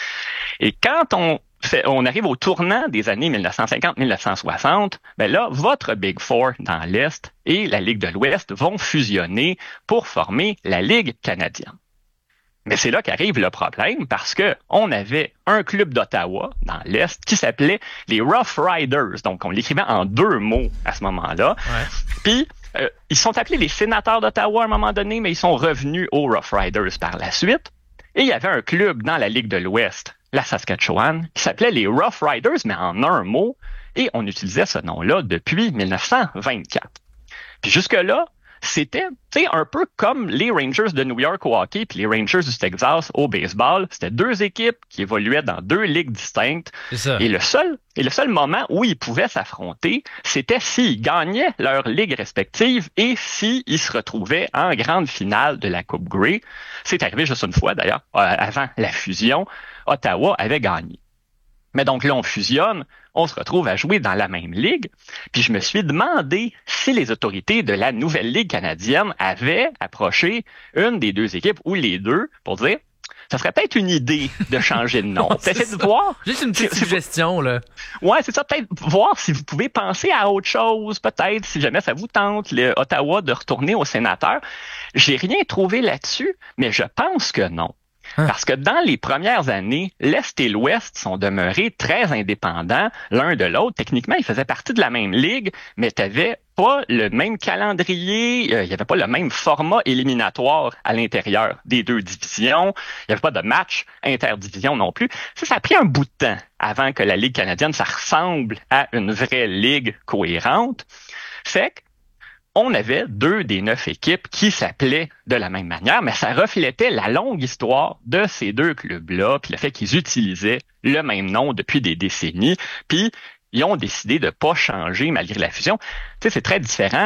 Et quand on fait, on arrive au tournant des années mille neuf cent cinquante mille neuf cent soixante, ben là, votre Big Four dans l'Est et la Ligue de l'Ouest vont fusionner pour former la Ligue canadienne. Mais c'est là qu'arrive le problème parce que on avait un club d'Ottawa dans l'Est qui s'appelait les Rough Riders. Donc, on l'écrivait en deux mots à ce moment-là. Ouais. Puis, euh, ils sont appelés les Sénateurs d'Ottawa à un moment donné, mais ils sont revenus aux Rough Riders par la suite. Et il y avait un club dans la Ligue de l'Ouest, la Saskatchewan, qui s'appelait les Rough Riders, mais en un mot. Et on utilisait ce nom-là depuis mille neuf cent vingt-quatre. Puis jusque-là, c'était, tu sais, un peu comme les Rangers de New York au hockey puis les Rangers du Texas au baseball. C'était deux équipes qui évoluaient dans deux ligues distinctes. C'est ça. Et le seul, et le seul moment où ils pouvaient s'affronter, c'était s'ils gagnaient leur ligue respective et s'ils se retrouvaient en grande finale de la Coupe Grey. C'est arrivé juste une fois, d'ailleurs, euh, avant la fusion. Ottawa avait gagné. Mais donc là, on fusionne, on se retrouve à jouer dans la même ligue. Puis je me suis demandé si les autorités de la nouvelle Ligue canadienne avaient approché une des deux équipes ou les deux pour dire ça serait peut-être une idée de changer de nom. Peut-être de voir. Juste une petite suggestion, là. Ouais, c'est ça. Peut-être voir si vous pouvez penser à autre chose. Peut-être, si jamais ça vous tente, le Ottawa de retourner au sénateur. J'ai rien trouvé là-dessus, mais je pense que non. Parce que dans les premières années, l'Est et l'Ouest sont demeurés très indépendants l'un de l'autre. Techniquement, ils faisaient partie de la même ligue, mais tu n'avais pas le même calendrier, il euh, n'y avait pas le même format éliminatoire à l'intérieur des deux divisions, il n'y avait pas de match interdivision non plus. Ça, ça a pris un bout de temps avant que la Ligue canadienne, ça ressemble à une vraie ligue cohérente. Fait que on avait deux des neuf équipes qui s'appelaient de la même manière, mais ça reflétait la longue histoire de ces deux clubs-là, puis le fait qu'ils utilisaient le même nom depuis des décennies, puis ils ont décidé de pas changer malgré la fusion. Tu sais, c'est très différent.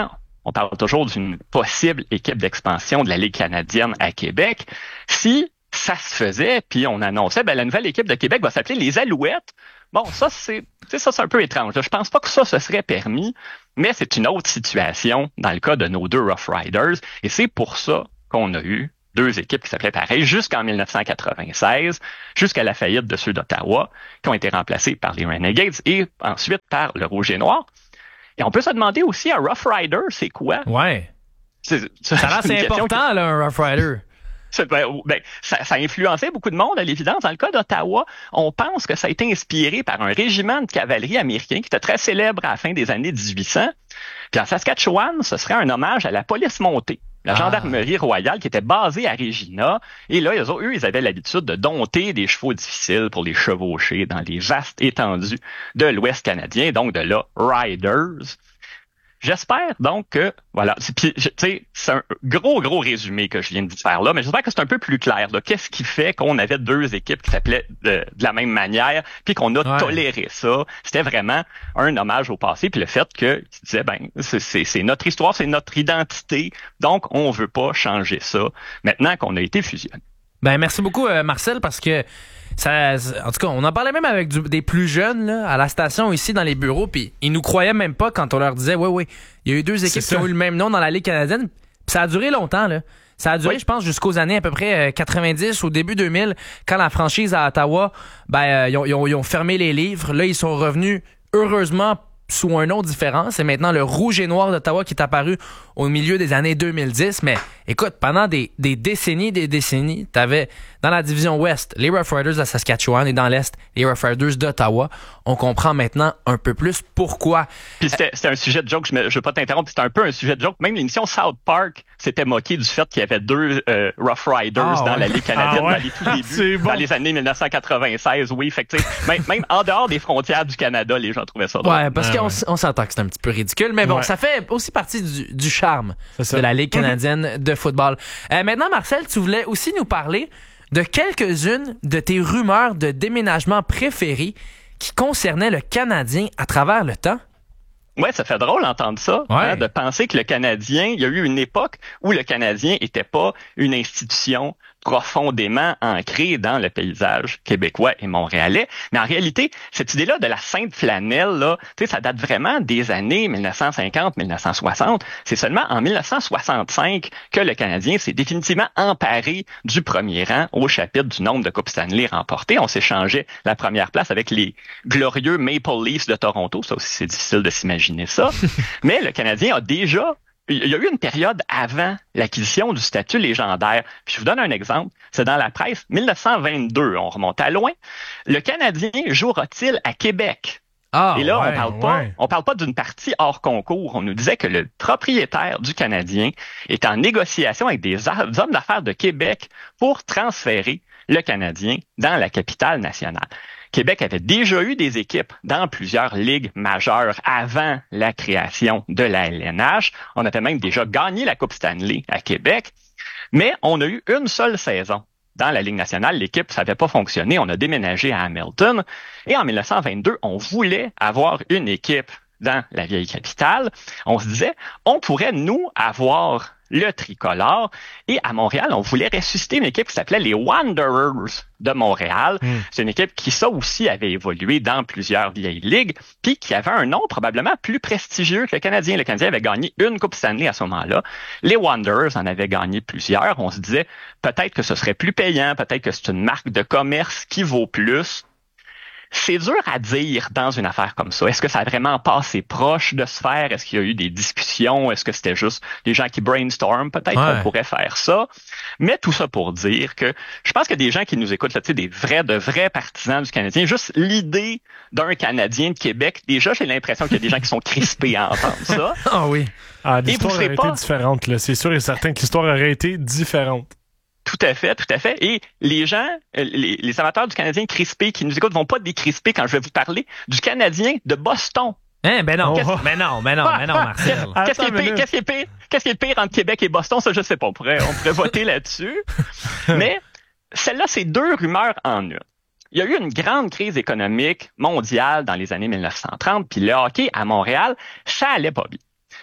on parle toujours d'une possible équipe d'expansion de la Ligue canadienne à Québec. Si ça se faisait, puis on annonçait, ben la nouvelle équipe de Québec va s'appeler les Alouettes. Bon, ça, c'est, tu sais, ça, c'est un peu étrange. Là. Je pense pas que ça, ce serait permis, mais c'est une autre situation dans le cas de nos deux Rough Riders, et c'est pour ça qu'on a eu deux équipes qui s'appelaient pareil jusqu'en dix-neuf cent quatre-vingt-seize, jusqu'à la faillite de ceux d'Ottawa, qui ont été remplacés par les Renegades et ensuite par le Rouge et Noir. Et on peut se demander aussi, un Rough Rider, c'est quoi? Ouais. C'est, c'est, ça a l'air c'est important, qui... là, un Rough Rider. Ben, ben, ça, ça a influencé beaucoup de monde, à l'évidence. Dans le cas d'Ottawa, on pense que ça a été inspiré par un régiment de cavalerie américain qui était très célèbre à la fin des années dix-huit cents. Puis en Saskatchewan, ce serait un hommage à la police montée, la ah. gendarmerie royale qui était basée à Regina. Et là, eux, eux, ils avaient l'habitude de dompter des chevaux difficiles pour les chevaucher dans les vastes étendues de l'Ouest canadien, donc de là, Riders. J'espère donc que, voilà, c'est, tu sais, c'est un gros, gros résumé que je viens de vous faire là, mais j'espère que c'est un peu plus clair. Là. Qu'est-ce qui fait qu'on avait deux équipes qui s'appelaient de, de la même manière, puis qu'on a ouais. toléré ça? C'était vraiment un hommage au passé, puis le fait que tu disais, ben, c'est, c'est, c'est notre histoire, c'est notre identité, donc on veut pas changer ça maintenant qu'on a été fusionnés. Ben, merci beaucoup, euh, Marcel, parce que ça, en tout cas, on en parlait même avec du, des plus jeunes là, à la station ici dans les bureaux, puis ils nous croyaient même pas quand on leur disait oui, oui, il y a eu deux équipes qui ont eu le même nom dans la Ligue canadienne, puis ça a duré longtemps là. Ça a duré, oui. je pense, jusqu'aux années à peu près quatre-vingt-dix, au début deux mille, quand la franchise à Ottawa, ben euh, ils, ont, ils, ont, ils ont fermé les livres. Là, ils sont revenus heureusement sous un nom différent. C'est maintenant le Rouge et Noir d'Ottawa qui est apparu au milieu des années deux mille dix. Mais écoute, pendant des, des décennies, des décennies, t'avais dans la division Ouest les Rough Riders de Saskatchewan et dans l'Est les Rough Riders d'Ottawa. On comprend maintenant un peu plus pourquoi. Puis c'était, c'était un sujet de joke, je ne veux pas t'interrompre, c'était un peu un sujet de joke. Même l'émission South Park s'était moqué du fait qu'il y avait deux euh, Rough Riders ah, dans ouais. la Ligue canadienne ah, ouais. dans les tout débuts, bon. dans les années dix-neuf cent quatre-vingt-seize. Oui, fait que, même, même en dehors des frontières du Canada, les gens trouvaient ça drôle. Ouais, parce ah, qu'on ouais. on s'entend que c'est un petit peu ridicule, mais bon, ouais. ça fait aussi partie du, du charme de la Ligue canadienne de football. Euh, maintenant, Marcel, tu voulais aussi nous parler de quelques-unes de tes rumeurs de déménagement préférées qui concernaient le Canadien à travers le temps. Ouais, ça fait drôle d'entendre ça, ouais. hein, de penser que le Canadien, il y a eu une époque où le Canadien était pas une institution profondément ancrée dans le paysage québécois et montréalais. Mais en réalité, cette idée-là de la sainte flanelle, là, tu sais, ça date vraiment des années dix-neuf cent cinquante dix-neuf cent soixante. C'est seulement en dix-neuf cent soixante-cinq que le Canadien s'est définitivement emparé du premier rang au chapitre du nombre de Coupes Stanley remportées. On s'échangeait la première place avec les glorieux Maple Leafs de Toronto. Ça aussi, c'est difficile de s'imaginer ça. Mais le Canadien a déjà il y a eu une période avant l'acquisition du statut légendaire. Puis je vous donne un exemple. C'est dans la presse, dix-neuf cent vingt-deux, on remonte à loin. Le Canadien jouera-t-il à Québec? Ah, Et là, ouais, on parle pas, ouais. on parle pas d'une partie hors concours. On nous disait que le propriétaire du Canadien est en négociation avec des hommes d'affaires de Québec pour transférer le Canadien dans la capitale nationale. Québec avait déjà eu des équipes dans plusieurs ligues majeures avant la création de la L N H. On avait même déjà gagné la Coupe Stanley à Québec, mais on a eu une seule saison. Dans la Ligue nationale, l'équipe, ça n'avait pas fonctionné. On a déménagé à Hamilton. Et en dix-neuf cent vingt-deux, on voulait avoir une équipe dans la vieille capitale. On se disait, on pourrait, nous, avoir le tricolore. Et à Montréal, on voulait ressusciter une équipe qui s'appelait les Wanderers de Montréal. Mm. C'est une équipe qui, ça aussi, avait évolué dans plusieurs vieilles ligues, puis qui avait un nom probablement plus prestigieux que le Canadien. Le Canadien avait gagné une Coupe Stanley à ce moment-là. Les Wanderers en avaient gagné plusieurs. On se disait, peut-être que ce serait plus payant, peut-être que c'est une marque de commerce qui vaut plus. C'est dur à dire dans une affaire comme ça. Est-ce que ça a vraiment passé proche de se faire? Est-ce qu'il y a eu des discussions? Est-ce que c'était juste des gens qui brainstorment? Peut-être ouais. qu'on pourrait faire ça. Mais tout ça pour dire que je pense qu'il y a des gens qui nous écoutent, là, tu sais, des vrais, de vrais partisans du Canadien. Juste l'idée d'un Canadien de Québec, déjà, j'ai l'impression qu'il y a des gens qui sont crispés à entendre ça. Ah oui. Ah, l'histoire aurait pas... été différente, là. C'est sûr et certain que l'histoire aurait été différente. Tout à fait, tout à fait. Et les gens, les, les amateurs du Canadien crispé qui nous écoutent vont pas décrisper quand je vais vous parler du Canadien de Boston. Hein, ben non, oh, ben non, ben non, ben non, Marcel. Qu'est-ce qui est pire, qu'est-ce qui est pire, qu'est-ce qui est pire entre Québec et Boston? Ça, je sais pas. On pourrait, on pourrait voter là-dessus. Mais celle-là, c'est deux rumeurs en une. Il y a eu une grande crise économique mondiale dans les années dix-neuf cent trente, puis le hockey à Montréal, ça allait pas bien.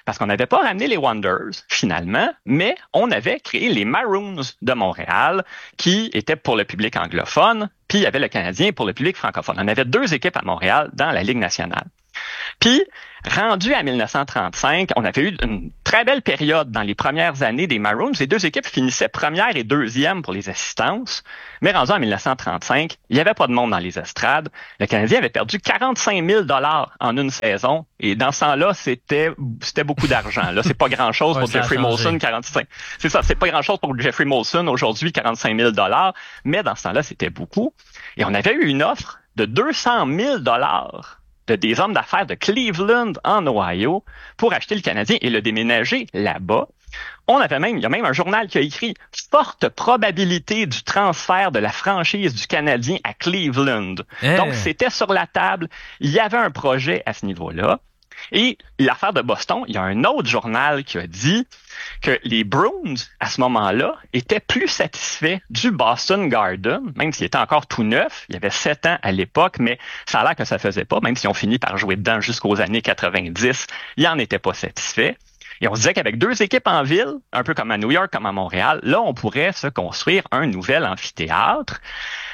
parce qu'on n'avait pas ramené les Wonders, finalement, mais on avait créé les Maroons de Montréal, qui étaient pour le public anglophone, puis il y avait le Canadien pour le public francophone. On avait deux équipes à Montréal dans la Ligue nationale. Puis, rendu à dix-neuf cent trente-cinq, on avait eu une très belle période dans les premières années des Maroons. Les deux équipes finissaient première et deuxième pour les assistances. Mais rendu en dix-neuf cent trente-cinq, il n'y avait pas de monde dans les estrades. Le Canadien avait perdu quarante-cinq mille dollars en une saison. Et dans ce temps-là, c'était, c'était beaucoup d'argent. Là, c'est pas grand-chose ouais, pour Jeffrey Molson, quarante-cinq. C'est ça, c'est pas grand-chose pour Jeffrey Molson aujourd'hui, quarante-cinq mille dollars. Mais dans ce temps-là, c'était beaucoup. Et on avait eu une offre de deux cent mille dollars de des hommes d'affaires de Cleveland en Ohio pour acheter le Canadien et le déménager là-bas. On avait même, il y a même un journal qui a écrit « Forte probabilité du transfert de la franchise du Canadien à Cleveland hey. ». Donc, c'était sur la table. Il y avait un projet à ce niveau-là. Et l'affaire de Boston, il y a un autre journal qui a dit que les Bruins, à ce moment-là, étaient plus satisfaits du Boston Garden, même s'il était encore tout neuf. Il y avait sept ans à l'époque, mais ça a l'air que ça faisait pas, même si on finit par jouer dedans jusqu'aux années quatre-vingt-dix. Ils n'en étaient pas satisfaits. Et on se disait qu'avec deux équipes en ville, un peu comme à New York, comme à Montréal, là, on pourrait se construire un nouvel amphithéâtre.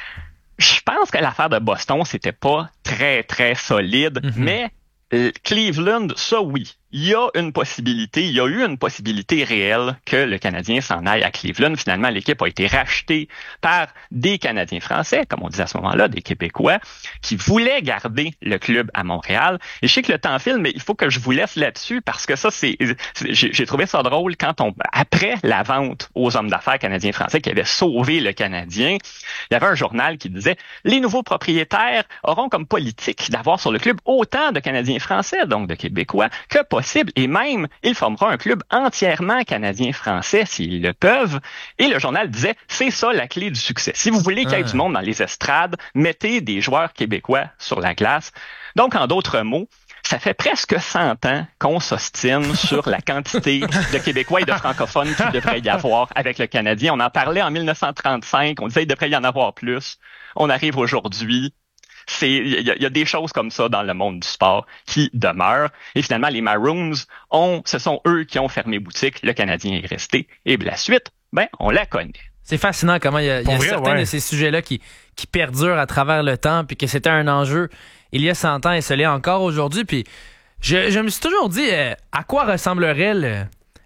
Je pense que l'affaire de Boston, c'était pas très, très solide, mm-hmm. mais Cleveland, ça oui. Il y a une possibilité, il y a eu une possibilité réelle que le Canadien s'en aille à Cleveland. Finalement, l'équipe a été rachetée par des Canadiens français, comme on disait à ce moment-là, des Québécois, qui voulaient garder le club à Montréal. Et je sais que le temps file, mais il faut que je vous laisse là-dessus parce que ça, c'est, c'est j'ai, j'ai trouvé ça drôle quand on, après la vente aux hommes d'affaires canadiens-français qui avaient sauvé le Canadien, il y avait un journal qui disait « Les nouveaux propriétaires auront comme politique d'avoir sur le club autant de Canadiens français, donc de Québécois, que possible, et même, il formera un club entièrement canadien-français s'ils le peuvent. » Et le journal disait, c'est ça la clé du succès. Si vous voulez qu'il y ait ah. du monde dans les estrades, mettez des joueurs québécois sur la glace. Donc, en d'autres mots, ça fait presque cent ans qu'on s'ostine sur la quantité de Québécois et de francophones qu'il devrait y avoir avec le Canadien. On en parlait en dix-neuf cent trente-cinq, on disait qu'il devrait y en avoir plus. On arrive aujourd'hui. C'est, il y, y a des choses comme ça dans le monde du sport qui demeurent. Et finalement, les Maroons ont, ce sont eux qui ont fermé boutique. Le Canadien est resté. Et la suite, ben, on la connaît. C'est fascinant comment il y a, y a vrai, certains ouais. de ces sujets-là qui, qui perdurent à travers le temps, puis que c'était un enjeu il y a cent ans et ce l'est encore aujourd'hui. Puis je, je me suis toujours dit, euh, à quoi ressemblerait le,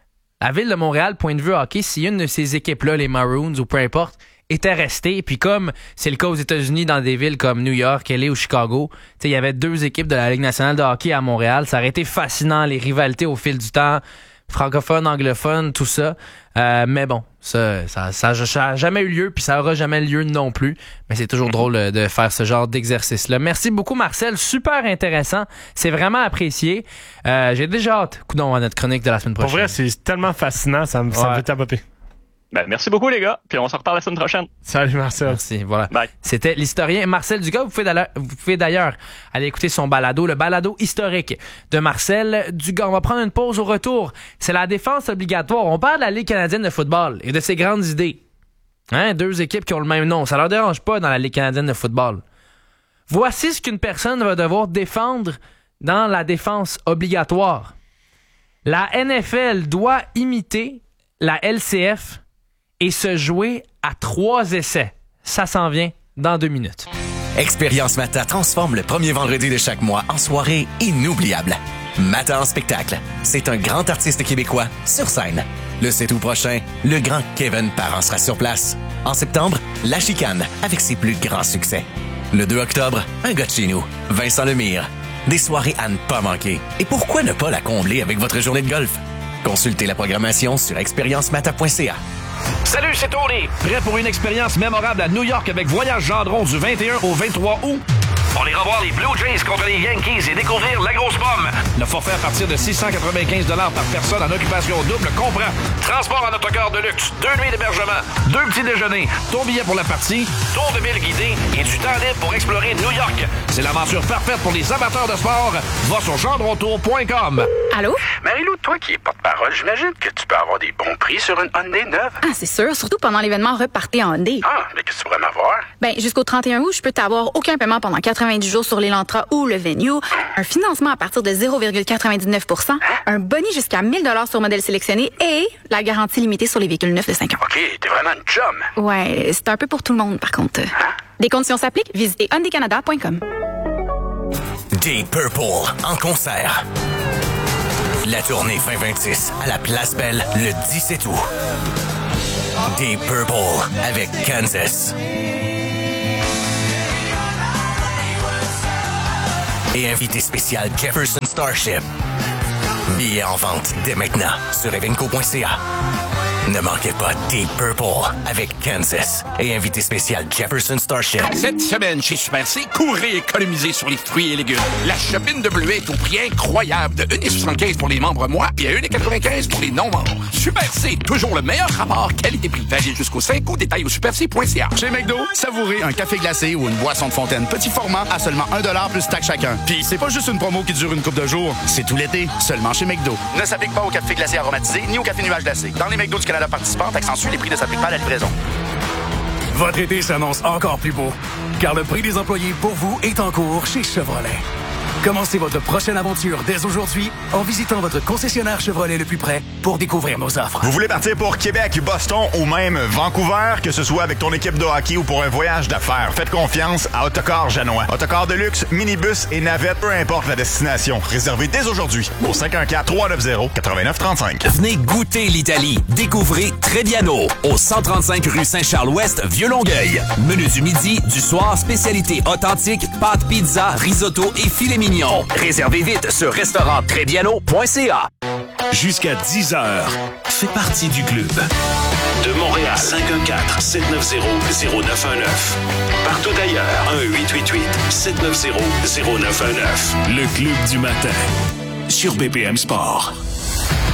la ville de Montréal, point de vue hockey, si une de ces équipes-là, les Maroons ou peu importe, était resté, puis comme c'est le cas aux États-Unis dans des villes comme New York, L A ou Chicago, il y avait deux équipes de la Ligue nationale de hockey à Montréal, ça aurait été fascinant, les rivalités au fil du temps, francophone, anglophone, tout ça. Euh, mais bon, ça, ça, ça, ça a jamais eu lieu, puis ça aura jamais lieu non plus. Mais c'est toujours drôle de faire ce genre d'exercice-là. Merci beaucoup, Marcel. Super intéressant. C'est vraiment apprécié. Euh, j'ai déjà hâte, coudonc, à notre chronique de la semaine prochaine. Pour vrai, c'est tellement fascinant, ça me, ouais. ça me fait tapoter. Ben, merci beaucoup, les gars. Puis on se reparle la semaine prochaine. Salut, Marcel. Merci. Voilà. Bye. C'était l'historien Marcel Dugas. Vous pouvez, d'ailleurs, vous pouvez d'ailleurs aller écouter son balado, le balado historique de Marcel Dugas. On va prendre une pause au retour. C'est la défense obligatoire. On parle de la Ligue canadienne de football et de ses grandes idées. Hein? Deux équipes qui ont le même nom. Ça leur dérange pas dans la Ligue canadienne de football. Voici ce qu'une personne va devoir défendre dans la défense obligatoire. La N F L doit imiter la L C F et se jouer à trois essais. Ça s'en vient dans deux minutes. Expérience Mata transforme le premier vendredi de chaque mois en soirée inoubliable. Mata en spectacle. C'est un grand artiste québécois sur scène. Le sept août prochain, le grand Kevin Parent sera sur place. En septembre, La Chicane avec ses plus grands succès. Le deux octobre, un gars de chez nous, Vincent Lemire. Des soirées à ne pas manquer. Et pourquoi ne pas la combler avec votre journée de golf? Consultez la programmation sur expérience mata point c a. Salut, c'est Tony. Prêt pour une expérience mémorable à New York avec Voyage Gendron du vingt et un au vingt-trois août? On ira voir les Blue Jays contre les Yankees et découvrir la grosse pomme. Le forfait à partir de six cent quatre-vingt-quinze dollars par personne en occupation double comprend transport en autocar de luxe, deux nuits d'hébergement, deux petits déjeuners, ton billet pour la partie, tour de ville guidé et du temps libre pour explorer New York. C'est l'aventure parfaite pour les amateurs de sport. Va sur gendrontour point com. Allô? Marie-Lou, toi qui es porte-parole, j'imagine que tu peux avoir des bons prix sur une Hyundai neuve. Ah, c'est sûr, surtout pendant l'événement Repartez en Hyundai. Ah, mais qu'est-ce que tu pourrais m'avoir? Ben, jusqu'au trente et un août, je peux t'avoir aucun paiement pendant quatre-vingt-dix jours sur l'Elantra ou le Venue, un financement à partir de zéro virgule quatre-vingt-dix-neuf pour cent, un boni jusqu'à mille dollars sur modèle sélectionné et la garantie limitée sur les véhicules neufs de cinq ans. OK, t'es vraiment une chum. Ouais, c'est un peu pour tout le monde, par contre. Hein? Des conditions s'appliquent, visitez hyundai canada point com. Deep Purple en concert. La tournée vingt vingt-six à la Place Belle le dix-sept août. Deep Purple avec Kansas. Et invité spécial Jefferson Starship. Billets en vente dès maintenant sur evenco point c a. Ne manquez pas Deep Purple avec Kansas et invité spécial Jefferson Starship. Cette semaine chez Super C, courez économiser sur les fruits et légumes. La chopine de bleuet est au prix incroyable de un virgule soixante-quinze pour les membres mois et à un virgule quatre-vingt-quinze pour les non-membres. Super C, toujours le meilleur rapport qualité-prix. Valide jusqu'au cinq août, détail au super c point c a. Chez McDo, savourez un café glacé ou une boisson de fontaine petit format à seulement un dollar plus taxe chacun. Puis c'est pas juste une promo qui dure une couple de jours, c'est tout l'été, seulement chez McDo. Ne s'applique pas au café glacé aromatisé ni au café nuage glacé. Dans les McDo du Canada participants, accentue les prix ne s'appliquent pas à la livraison. Votre été s'annonce encore plus beau, car le prix des employés pour vous est en cours chez Chevrolet. Commencez votre prochaine aventure dès aujourd'hui en visitant votre concessionnaire Chevrolet le plus près pour découvrir nos offres. Vous voulez partir pour Québec, Boston ou même Vancouver, que ce soit avec ton équipe de hockey ou pour un voyage d'affaires, faites confiance à Autocar Janois. Autocar de luxe, minibus et navette, peu importe la destination. Réservez dès aujourd'hui au cinq un quatre, trois neuf zéro, neuf neuf trois cinq. Venez goûter l'Italie. Découvrez Trebbiano au cent trente-cinq rue Saint-Charles-Ouest, Vieux-Longueuil. Menu du midi, du soir, spécialité authentique, pâtes, pizza, risotto et filet mignon. Réservez vite sur restaurant trebbiano point c a. Jusqu'à dix heures, fais partie du club. De Montréal, cinq un quatre, sept neuf zéro, zéro neuf un neuf. Partout ailleurs, un huit huit huit, sept neuf zéro, zéro neuf un neuf. Le club du matin, sur B P M Sport.